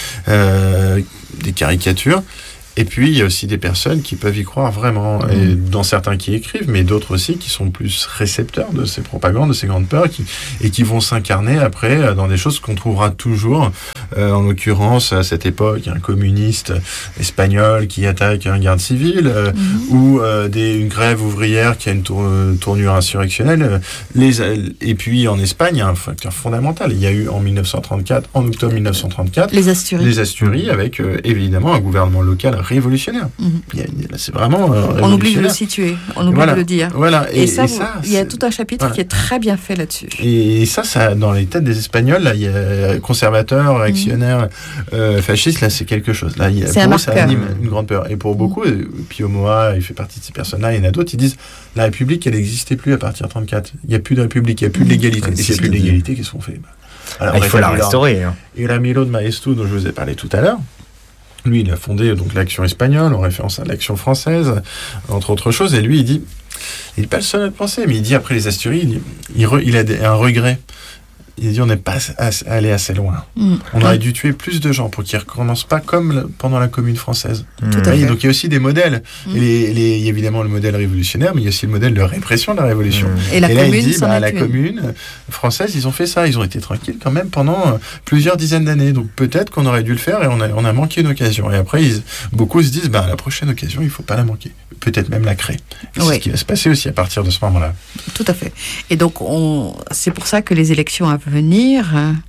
S1: des caricatures. Et puis, il y a aussi des personnes qui peuvent y croire vraiment, et dans certains qui écrivent, mais d'autres aussi qui sont plus récepteurs de ces propagandes, de ces grandes peurs, et qui vont s'incarner après dans des choses qu'on trouvera toujours. En l'occurrence, à cette époque, un communiste espagnol qui attaque un garde civil, ou une grève ouvrière qui a une tournure insurrectionnelle. Et puis, en Espagne, il y a un facteur fondamental. Il y a eu en octobre 1934, les Asturies, avec évidemment un gouvernement local révolutionnaire. C'est vraiment
S2: on oublie de le situer, on oublie de le dire.
S1: Voilà.
S2: Et ça, il y a tout un chapitre qui est très bien fait là-dessus.
S1: Et ça, dans les têtes des Espagnols, là, il y a conservateurs, réactionnaires, fascistes, là, c'est quelque chose. Là, ça anime une grande peur. Et pour beaucoup, Pio Moa, il fait partie de ces personnes-là, il y en a d'autres, ils disent la République, elle n'existait plus à partir de 1934. Il n'y a plus de République, il n'y a plus de l'égalité. Et s'il n'y a plus de l'égalité, qu'est-ce qu'on fait?
S3: Alors, il faut la restaurer.
S1: Et Ramiro de Maeztu, dont je vous ai parlé tout à l'heure, lui, il a fondé donc l'Action espagnole, en référence à l'Action française, entre autres choses. Et lui, il n'est pas le seul à le penser, mais il dit, après les Asturies, il a un regret. Il dit, on n'est pas allé assez loin. On aurait dû tuer plus de gens pour qu'ils ne recommencent pas comme pendant la Commune française.
S2: Tout à fait.
S1: Donc il y a aussi des modèles. Il y a évidemment le modèle révolutionnaire, mais il y a aussi le modèle de répression de la Révolution.
S2: Et là,
S1: il dit, la Commune française, ils ont fait ça. Ils ont été tranquilles quand même pendant plusieurs dizaines d'années. Donc peut-être qu'on aurait dû le faire et on a manqué une occasion. Et après, beaucoup se disent, la prochaine occasion, il ne faut pas la manquer. Peut-être même la créer. C'est ce qui va se passer aussi à partir de ce moment-là.
S2: Tout à fait. Et donc, c'est pour ça que les élections à venir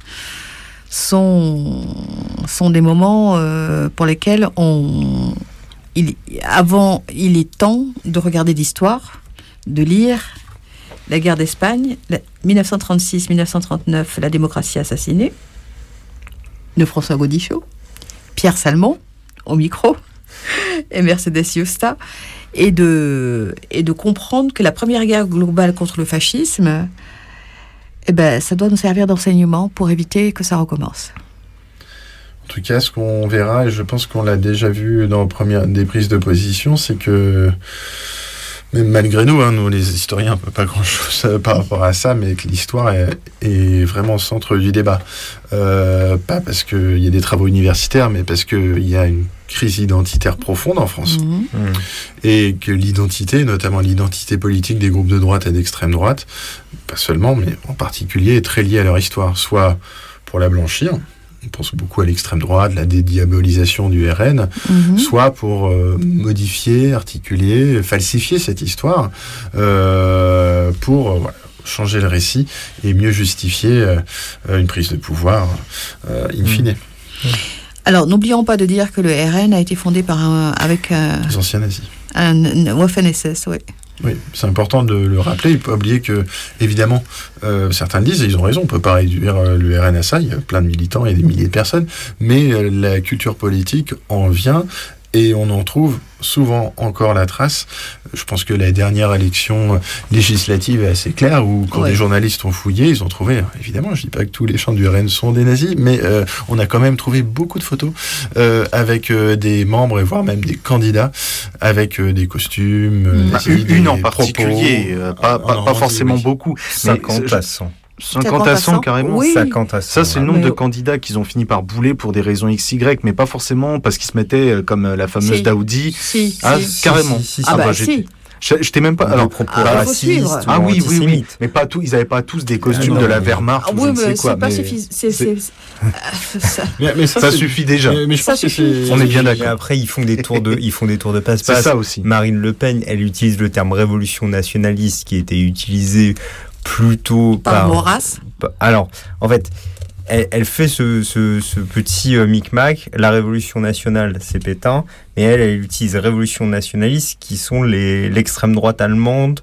S2: sont des moments pour lesquels il est temps de regarder l'histoire, de lire la guerre d'Espagne, 1936-1939, la démocratie assassinée, de François Gaudichaud, Pierre Salmon au micro, et Mercedes Yusta, et de comprendre que la première guerre globale contre le fascisme, ça doit nous servir d'enseignement pour éviter que ça recommence.
S1: En tout cas, ce qu'on verra, et je pense qu'on l'a déjà vu dans des prises de position, c'est que, même malgré nous, nous les historiens, on ne peut pas grand-chose par rapport à ça, mais que l'histoire est vraiment au centre du débat. Pas parce qu'il y a des travaux universitaires, mais parce qu'il y a une crise identitaire profonde en France. Et que l'identité, notamment l'identité politique des groupes de droite et d'extrême droite, pas seulement, mais en particulier, est très liée à leur histoire. Soit pour la blanchir, on pense beaucoup à l'extrême droite, la dédiabolisation du RN, soit pour modifier, articuler, falsifier cette histoire, pour changer le récit et mieux justifier une prise de pouvoir in fine.
S2: Alors, n'oublions pas de dire que le RN a été fondé avec
S1: les anciens nazis.
S2: Un Waffen-SS, oui.
S1: Oui, c'est important de le rappeler. Il ne faut pas oublier que, évidemment, certains le disent, et ils ont raison, on ne peut pas réduire le RN à ça. Il y a plein de militants et des milliers de personnes. Mais la culture politique en vient, et on en trouve souvent encore la trace. Je pense que la dernière élection législative est assez claire, où quand des journalistes ont fouillé, ils ont trouvé, évidemment, je ne dis pas que tous les chants du RN sont des nazis, mais on a quand même trouvé beaucoup de photos avec des membres, et voire même des candidats, avec des costumes,
S4: une en particulier, pas forcément beaucoup.
S3: 50 à 100.
S4: 50 à 100 carrément.
S2: Oui.
S3: 50 à 100.
S4: Ça, c'est le nombre de candidats qu'ils ont fini par bouler pour des raisons XY, mais pas forcément parce qu'ils se mettaient comme la fameuse Daoudi. Carrément. Je t'ai même pas. Alors,
S3: racistes.
S4: Oui. Mais pas tous. Ils n'avaient pas tous des costumes de la Wehrmacht.
S2: Oui, mais c'est pas suffisant.
S1: Mais ça
S4: suffit déjà.
S1: Mais je pense que
S4: on est bien d'accord.
S3: Après, ils font des tours de passe-passe.
S4: C'est ça aussi.
S3: Marine Le Pen, elle utilise le terme révolution nationaliste qui était utilisé plutôt
S2: par Maurras.
S3: Alors, en fait, elle fait ce petit micmac. La révolution nationale, c'est Pétain, mais elle utilise révolution nationaliste, qui sont l'extrême droite allemande,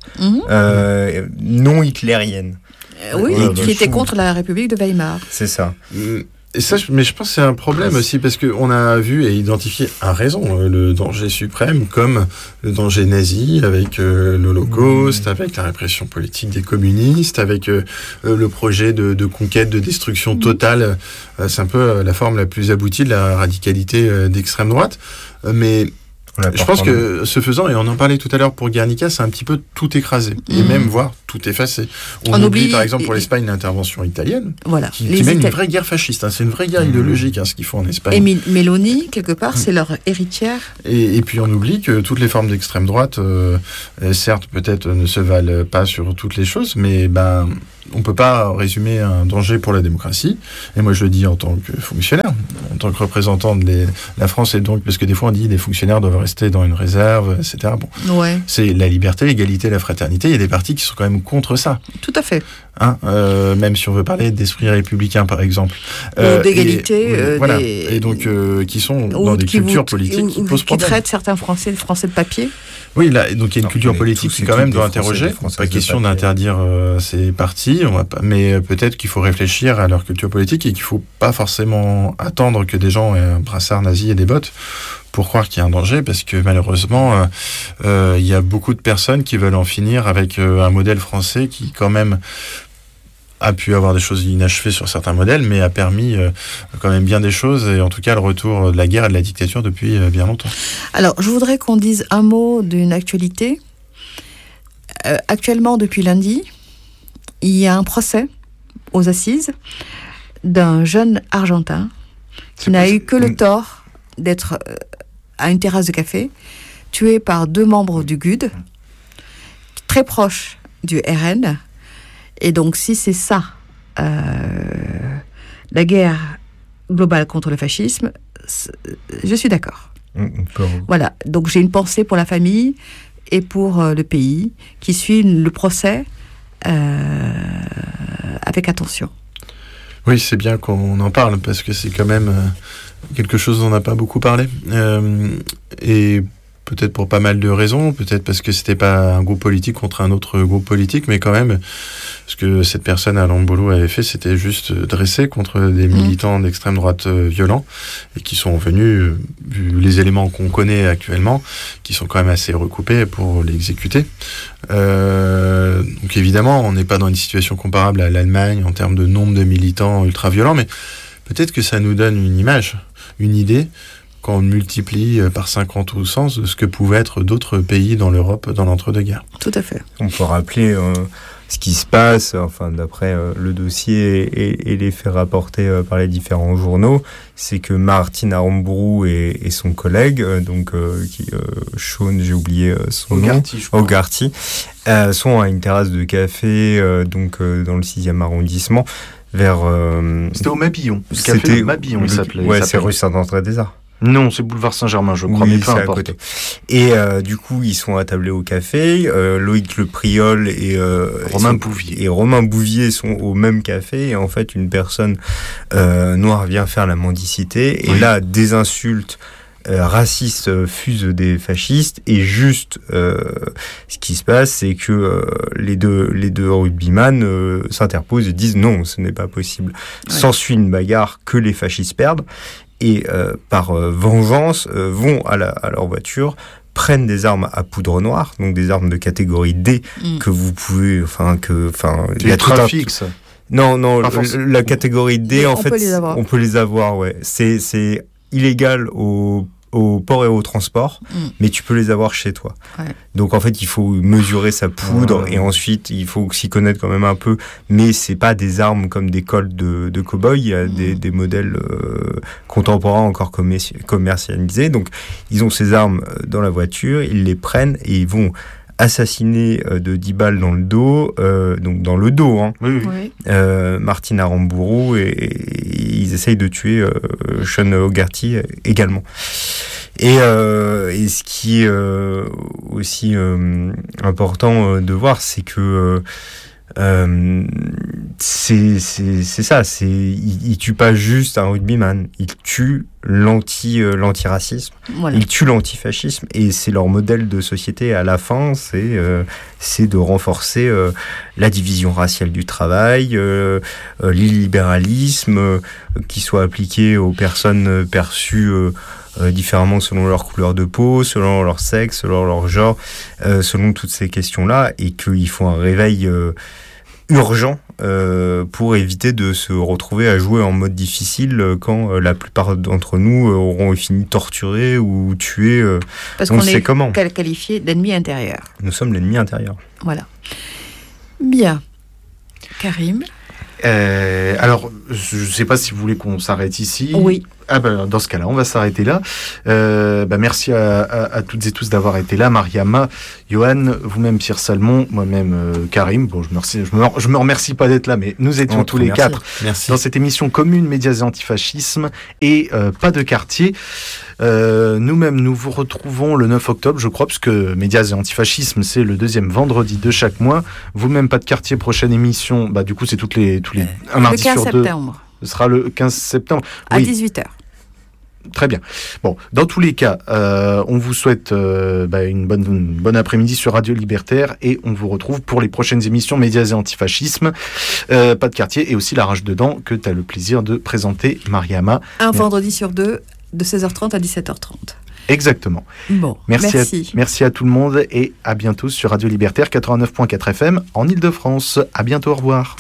S3: non hitlérienne.
S2: Oui, qui était contre la République de Weimar.
S3: C'est ça.
S1: Et ça, mais je pense que c'est un problème aussi, parce qu'on a vu et identifié à raison le danger suprême comme le danger nazi, avec l'Holocauste, avec la répression politique des communistes, avec le projet de conquête, de destruction totale. C'est un peu la forme la plus aboutie de la radicalité d'extrême droite. Mais je pense que ce faisant, et on en parlait tout à l'heure pour Guernica, c'est un petit peu tout écrasé, et même voire tout effacé. On oublie par exemple pour l'Espagne l'intervention italienne, qui mène une vraie guerre fasciste. C'est une vraie guerre idéologique ce qu'ils font en Espagne.
S2: Et Meloni, quelque part, c'est leur héritière.
S1: Et puis on oublie que toutes les formes d'extrême droite, certes peut-être ne se valent pas sur toutes les choses, mais on ne peut pas résumer un danger pour la démocratie. Et moi, je le dis en tant que fonctionnaire, en tant que représentant de la France, et donc, parce que des fois, on dit les fonctionnaires doivent rester dans une réserve, etc. Bon, c'est la liberté, l'égalité, la fraternité. Il y a des partis qui sont quand même contre ça.
S2: Tout à fait.
S1: Même si on veut parler d'esprit républicain, par exemple.
S2: Ou d'égalité.
S1: Voilà. Et donc, qui sont dans des cultures politiques qui posent problème.
S2: Qui traitent certains Français de papier.
S1: Oui, là, donc il y a une culture politique qui quand même doit interroger. Pas question d'interdire ces partis, mais peut-être qu'il faut réfléchir à leur culture politique et qu'il ne faut pas forcément attendre que des gens aient un brassard nazi et des bottes pour croire qu'il y a un danger, parce que malheureusement, il y a beaucoup de personnes qui veulent en finir avec un modèle français qui quand même a pu avoir des choses inachevées sur certains modèles, mais a permis quand même bien des choses, et en tout cas le retour de la guerre et de la dictature depuis bien longtemps.
S2: Alors, je voudrais qu'on dise un mot d'une actualité. Actuellement, depuis lundi, il y a un procès aux assises d'un jeune Argentin qui n'a eu que le tort d'être à une terrasse de café, tué par 2 membres du GUD, très proches du RN. Et donc, si c'est ça, la guerre globale contre le fascisme, je suis d'accord. Voilà, donc j'ai une pensée pour la famille et pour le pays qui suit le procès avec attention.
S1: Oui, c'est bien qu'on en parle, parce que c'est quand même quelque chose dont on n'a pas beaucoup parlé. Et peut-être pour pas mal de raisons, peut-être parce que c'était pas un groupe politique contre un autre groupe politique, mais quand même, ce que cette personne à Lambolo avait fait, c'était juste dresser contre des militants d'extrême droite violents, et qui sont venus, vu les éléments qu'on connaît actuellement, qui sont quand même assez recoupés pour l'exécuter. Donc évidemment, on n'est pas dans une situation comparable à l'Allemagne en termes de nombre de militants ultra-violents, mais peut-être que ça nous donne une image, une idée, quand on multiplie par 50 ou 100 de ce que pouvaient être d'autres pays dans l'Europe dans l'entre-deux-guerres.
S2: Tout à fait.
S3: On peut rappeler ce qui se passe, d'après le dossier et les faits rapportés par les différents journaux, c'est que Martine Aramburu et son collègue, Sean, j'ai oublié son nom, Hogarty, sont à une terrasse de café, dans le 6e arrondissement, vers...
S4: C'était au Mabillon. C'était le Mabillon, il s'appelait.
S3: Ouais, c'est rue Saint-André-des-Arts.
S4: Non, c'est boulevard Saint-Germain, je crois, mais peu importe.
S3: À côté. Et du coup, ils sont attablés au café. Loïc Le Priol et Romain Bouvier sont au même café. Et en fait, une personne noire vient faire la mendicité. Et là, des insultes racistes fusent des fascistes. Et juste, ce qui se passe, c'est que les deux rugbyman s'interposent et disent non, ce n'est pas possible. Ouais. S'ensuit une bagarre que les fascistes perdent. Et par vengeance, vont à leur voiture, prennent des armes à poudre noire, donc des armes de catégorie D, que vous pouvez...
S1: Il y a trafic, ça.
S3: Non, la catégorie D, en fait, on peut les avoir, ouais. C'est illégal au port et au transport, mais tu peux les avoir chez toi. Ouais. Donc en fait, il faut mesurer sa poudre et ensuite il faut s'y connaître quand même un peu. Mais c'est pas des armes comme des colts de cow-boy. Il y a des modèles contemporains encore commercialisés. Donc ils ont ces armes dans la voiture, ils les prennent et ils vont assassiner de 10 balles dans le dos, donc dans le dos, Martine Aramburu, et ils essayent de tuer Sean Hogarty également. Et ce qui est aussi important de voir, c'est que c'est ça. Il tue pas juste un rugbyman. Il tue l'antiracisme.
S2: Voilà.
S3: Il tue l'antifascisme. Et c'est leur modèle de société à la fin. C'est de renforcer la division raciale du travail, l'illibéralisme qui soit appliqué aux personnes perçues différemment selon leur couleur de peau, selon leur sexe, selon leur genre, selon toutes ces questions-là, et qu'il faut un réveil urgent pour éviter de se retrouver à jouer en mode difficile quand la plupart d'entre nous auront fini torturés ou tués.
S2: Parce
S3: on
S2: qu'on
S3: sait
S2: est
S3: comment.
S2: qualifié d'ennemi intérieur.
S3: Nous sommes l'ennemi intérieur.
S2: Voilà. Bien. Karim.
S1: Alors, je ne sais pas si vous voulez qu'on s'arrête ici.
S2: Oui.
S1: Ah ben, dans ce cas-là, on va s'arrêter là. Merci à toutes et tous d'avoir été là. Mariama, Johan, vous-même Pierre Salmon, moi-même Karim. Bon, je me remercie pas d'être là, mais nous étions tous les quatre dans cette émission commune Médias et Antifascisme et pas de quartier. Nous-mêmes, nous vous retrouvons le 9 octobre, je crois, parce que Médias et Antifascisme, c'est le deuxième vendredi de chaque mois. Vous-même, pas de quartier, prochaine émission. Bah, du coup, c'est tous les un mardi sur deux.
S2: Le 15 septembre.
S1: Ce sera le 15 septembre.
S2: À 18h.
S1: Très bien. Bon, dans tous les cas, on vous souhaite une bonne après-midi sur Radio Libertaire et on vous retrouve pour les prochaines émissions Médias et Antifascisme, pas de quartier et aussi La Rage dedans que tu as le plaisir de présenter, Mariama.
S2: Vendredi sur deux, de 16h30 à 17h30.
S1: Exactement.
S2: Bon,
S1: merci à tout le monde et à bientôt sur Radio Libertaire 89.4 FM en Ile-de-France. À bientôt, au revoir.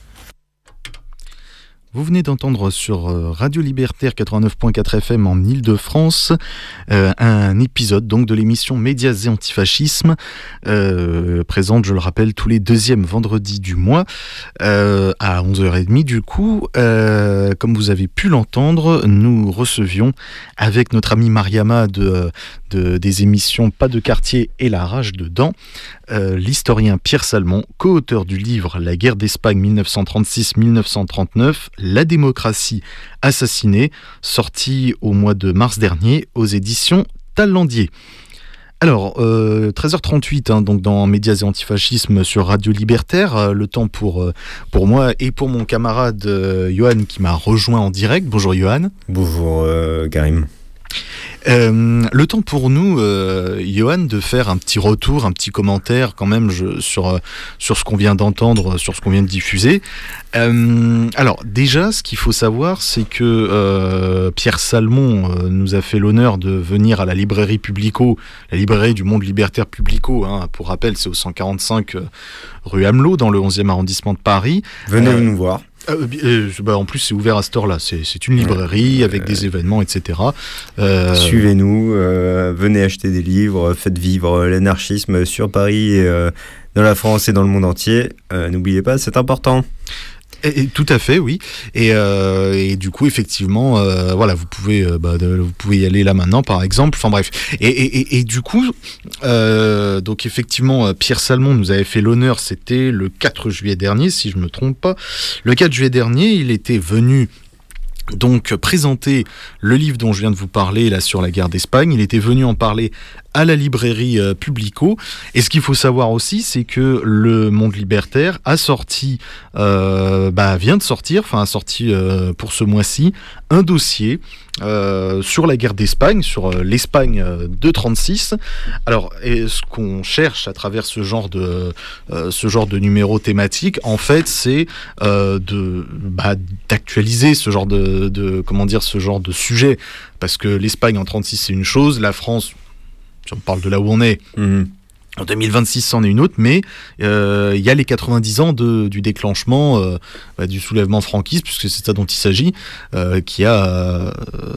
S1: Vous venez d'entendre sur Radio Libertaire 89.4 FM en Ile-de-France un épisode donc de l'émission Médias et Antifascisme, présente, je le rappelle, tous les deuxièmes vendredis du mois à 11h30. Du coup, comme vous avez pu l'entendre, nous recevions avec notre amie Mariama des émissions Pas de quartier et La Rage dedans, l'historien Pierre Salmon, co-auteur du livre La guerre d'Espagne 1936-1939, La démocratie assassinée, sorti au mois de mars dernier aux éditions Talandier. Alors, 13h38, donc dans Médias et Antifascisme sur Radio Libertaire, le temps pour moi et pour mon camarade Johan qui m'a rejoint en direct. Bonjour Johan.
S3: Bonjour Karim.
S1: Le temps pour nous, Johan, de faire un petit retour, un petit commentaire quand même sur ce qu'on vient d'entendre, sur ce qu'on vient de diffuser. Alors déjà, ce qu'il faut savoir, c'est que Pierre Salmon nous a fait l'honneur de venir à la librairie Publico, la librairie du Monde Libertaire Publico, hein, pour rappel, c'est au 145 rue Amelot, dans le 11e arrondissement de Paris.
S3: Venez nous voir.
S1: En plus, c'est ouvert à cette heure-là. C'est une librairie avec des événements, etc.
S3: Suivez-nous, venez acheter des livres, faites vivre l'anarchisme sur Paris, dans la France et dans le monde entier. N'oubliez pas, c'est important.
S1: Et tout à fait, oui. Et du coup, effectivement, voilà, vous pouvez y aller là maintenant, par exemple. Enfin bref. Et du coup, donc effectivement, Pierre Salmon nous avait fait l'honneur. C'était le 4 juillet dernier, si je me trompe pas. Le 4 juillet dernier, il était venu donc présenter le livre dont je viens de vous parler là sur la guerre d'Espagne. Il était venu en parler à la librairie Publico. Et ce qu'il faut savoir aussi, c'est que le Monde Libertaire a sorti, vient de sortir, a sorti pour ce mois-ci, un dossier sur la guerre d'Espagne, sur l'Espagne de 36. Alors, ce qu'on cherche à travers ce genre de numéro thématique, en fait, c'est d'actualiser ce genre ce genre de sujet, parce que l'Espagne en 36 c'est une chose, la France, si on parle de là où on est, en 2026 c'en est une autre, mais il y a les 90 ans du déclenchement du soulèvement franquiste, puisque c'est ça dont il s'agit, qui a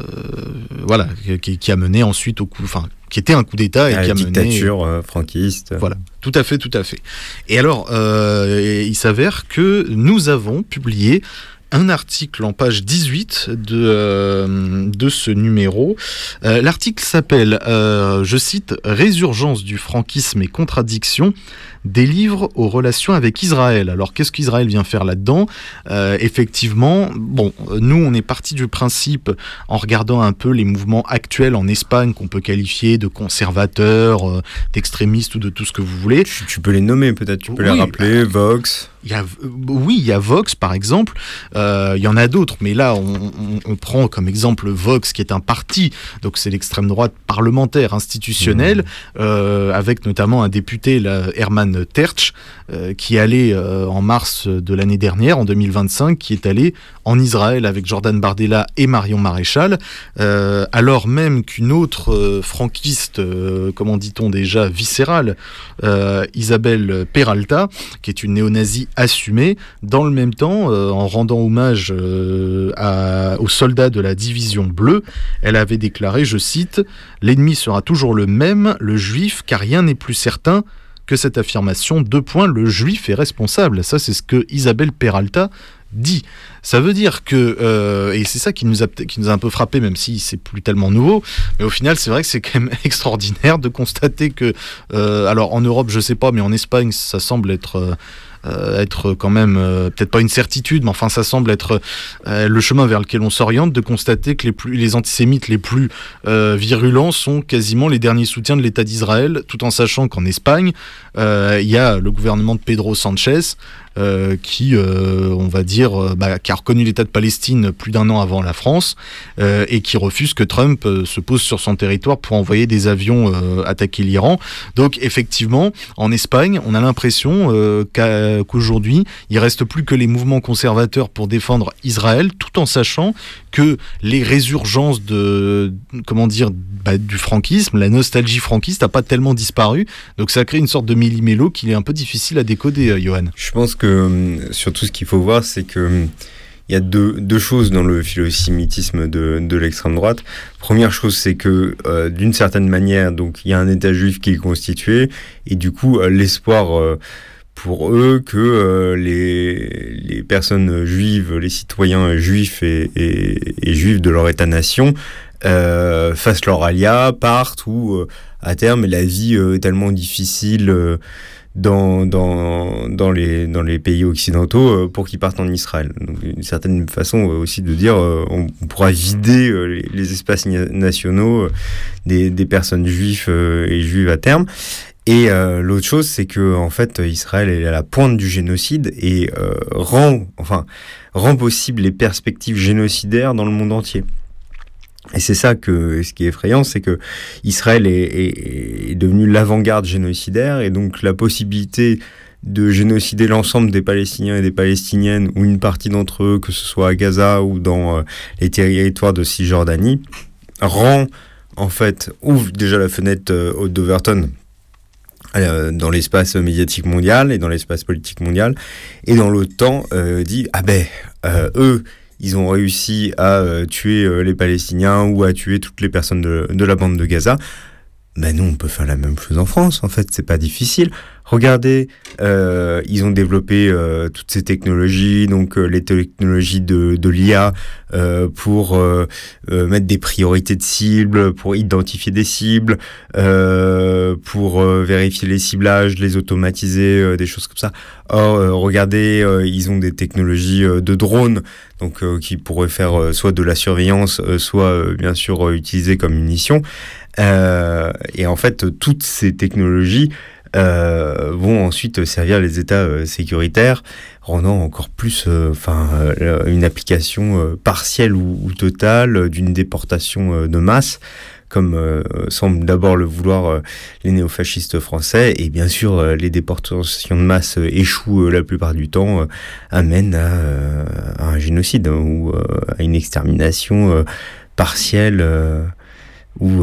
S1: mené ensuite qui était un coup d'État et qui a mené...
S3: La dictature franquiste.
S1: Voilà, tout à fait. Et alors, il s'avère que nous avons publié
S5: un article en page 18 de ce numéro. L'article s'appelle, je cite, « Résurgence du franquisme et contradiction des livres aux relations avec Israël ». Alors, qu'est-ce qu'Israël vient faire là-dedans ? Effectivement, bon, nous, on est parti du principe, en regardant un peu les mouvements actuels en Espagne, qu'on peut qualifier de conservateurs, d'extrémistes ou de tout ce que vous voulez.
S3: Tu peux les nommer, peut-être, tu peux les rappeler, Vox.
S5: Il y a Vox, par exemple. Il y en a d'autres, mais là, on prend comme exemple Vox, qui est un parti, donc c'est l'extrême droite parlementaire, institutionnelle, avec notamment un député, là, Herman Tertsch, qui est allé en mars de l'année dernière, en 2025, qui est allé en Israël avec Jordan Bardella et Marion Maréchal, alors même qu'une autre franquiste, comment dit-on déjà, viscérale, Isabelle Peralta, qui est une néo-nazie assumée, dans le même temps, en rendant hommage aux soldats de la division bleue, elle avait déclaré, je cite, « L'ennemi sera toujours le même, le juif, car rien n'est plus certain que cette affirmation, le juif est responsable ». Ça, c'est ce que Isabelle Peralta dit. Ça veut dire que, et c'est ça qui nous a un peu frappé, même si c'est plus tellement nouveau, mais au final, c'est vrai que c'est quand même extraordinaire de constater que, alors en Europe, je sais pas, mais en Espagne, ça semble être quand même, peut-être pas une certitude, mais enfin ça semble être le chemin vers lequel on s'oriente, de constater que les antisémites les plus virulents sont quasiment les derniers soutiens de l'État d'Israël, tout en sachant qu'en Espagne, il y a le gouvernement de Pedro Sanchez, qui, on va dire, qui a reconnu l'État de Palestine plus d'un an avant la France, et qui refuse que Trump se pose sur son territoire pour envoyer des avions attaquer l'Iran. Donc effectivement, en Espagne, on a l'impression qu'aujourd'hui, il reste plus que les mouvements conservateurs pour défendre Israël, tout en sachant que les résurgences du franquisme, la nostalgie franquiste n'a pas tellement disparu. Donc ça crée une sorte de méli-mélo qu'il est un peu difficile à décoder, Johan.
S3: Je pense que surtout ce qu'il faut voir, c'est que il y a deux choses dans le philosémitisme de l'extrême droite. Première chose, c'est que d'une certaine manière, donc il y a un État juif qui est constitué, et du coup l'espoir pour eux que les personnes juives, les citoyens juifs et juifs de leur État-nation fassent leur alia, partent, ou à terme la vie est tellement difficile dans les pays occidentaux pour qu'ils partent en Israël. Donc une certaine façon aussi de dire on pourra vider les espaces nationaux des personnes juives et juives à terme. Et l'autre chose, c'est que en fait Israël est à la pointe du génocide et rend possible les perspectives génocidaires dans le monde entier. Et c'est ça ce qui est effrayant, c'est que Israël est devenu l'avant-garde génocidaire, et donc la possibilité de génocider l'ensemble des Palestiniens et des Palestiniennes, ou une partie d'entre eux, que ce soit à Gaza ou dans les territoires de Cisjordanie, ouvre déjà la fenêtre haute d'Overton dans l'espace médiatique mondial et dans l'espace politique mondial, et dans l'autre temps dit eux ils ont réussi à tuer les Palestiniens ou à tuer toutes les personnes de la bande de Gaza. Nous, on peut faire la même chose en France, en fait, c'est pas difficile. Regardez, ils ont développé toutes ces technologies, donc les technologies de l'IA pour mettre des priorités de cibles, pour identifier des cibles, pour vérifier les ciblages, les automatiser, des choses comme ça. Or, regardez, ils ont des technologies de drones, donc qui pourraient faire soit de la surveillance, soit bien sûr utilisées comme munitions. Et en fait, toutes ces technologies vont ensuite servir les États sécuritaires, rendant encore plus une application partielle ou totale d'une déportation de masse, comme semblent d'abord le vouloir les néofascistes français. Et bien sûr, les déportations de masse échouent la plupart du temps, amènent à un génocide ou à une extermination partielle ou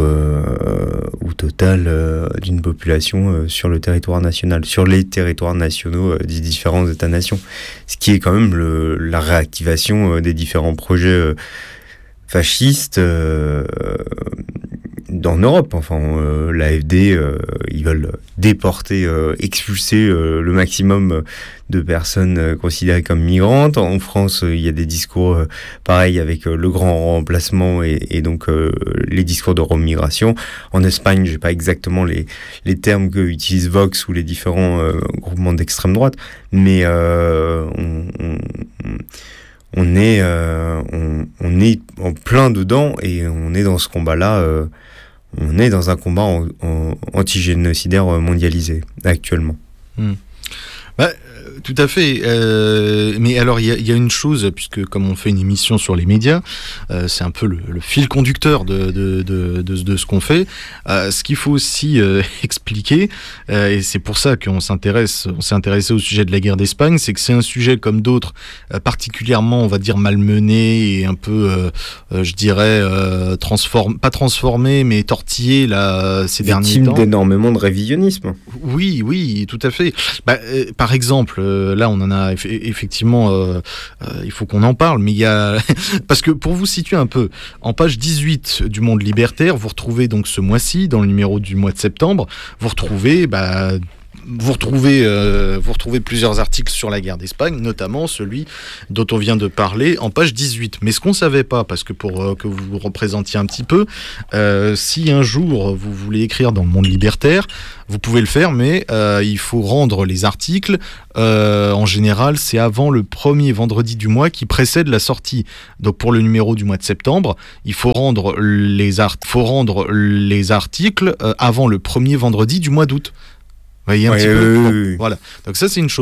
S3: totale d'une population sur le territoire national, sur les territoires nationaux des différents États-nations. Ce qui est quand même la réactivation des différents projets fascistes en Europe. Enfin, l'AfD, ils veulent déporter, expulser le maximum de personnes considérées comme migrantes. En France, il y a des discours pareils avec le grand remplacement et donc les discours de remigration. En Espagne, j'ai pas exactement les termes que utilise Vox ou les différents groupements d'extrême droite, mais on est en plein dedans et on est dans ce combat-là. On est dans un combat anti-génocidaire mondialisé actuellement.
S5: Tout à fait. Mais alors, il y a une chose, puisque comme on fait une émission sur les médias, c'est un peu le fil conducteur de ce qu'on fait. Ce qu'il faut aussi expliquer, et c'est pour ça qu'on s'est intéressé au sujet de la guerre d'Espagne, c'est que c'est un sujet comme d'autres, particulièrement, on va dire, malmené et un peu, je dirais, pas transformé, mais tortillé là, ces derniers temps.
S3: Victime d'énormément de révisionnisme.
S5: Oui, tout à fait. Par exemple, là, on en a effectivement. Il faut qu'on en parle, mais il y a parce que pour vous situer un peu, en page 18 du Monde Libertaire, vous retrouvez donc ce mois-ci, dans le numéro du mois de septembre, vous retrouvez plusieurs articles sur la guerre d'Espagne, notamment celui dont on vient de parler en page 18. Mais ce qu'on ne savait pas, parce que pour que vous vous représentiez un petit peu, si un jour vous voulez écrire dans le Monde Libertaire, vous pouvez le faire, mais il faut rendre les articles. En général, c'est avant le premier vendredi du mois qui précède la sortie. Donc pour le numéro du mois de septembre, il faut rendre les articles avant le premier vendredi du mois d'août. Vous voyez un petit peu.
S3: Oui.
S5: Voilà. Donc ça, c'est une chose.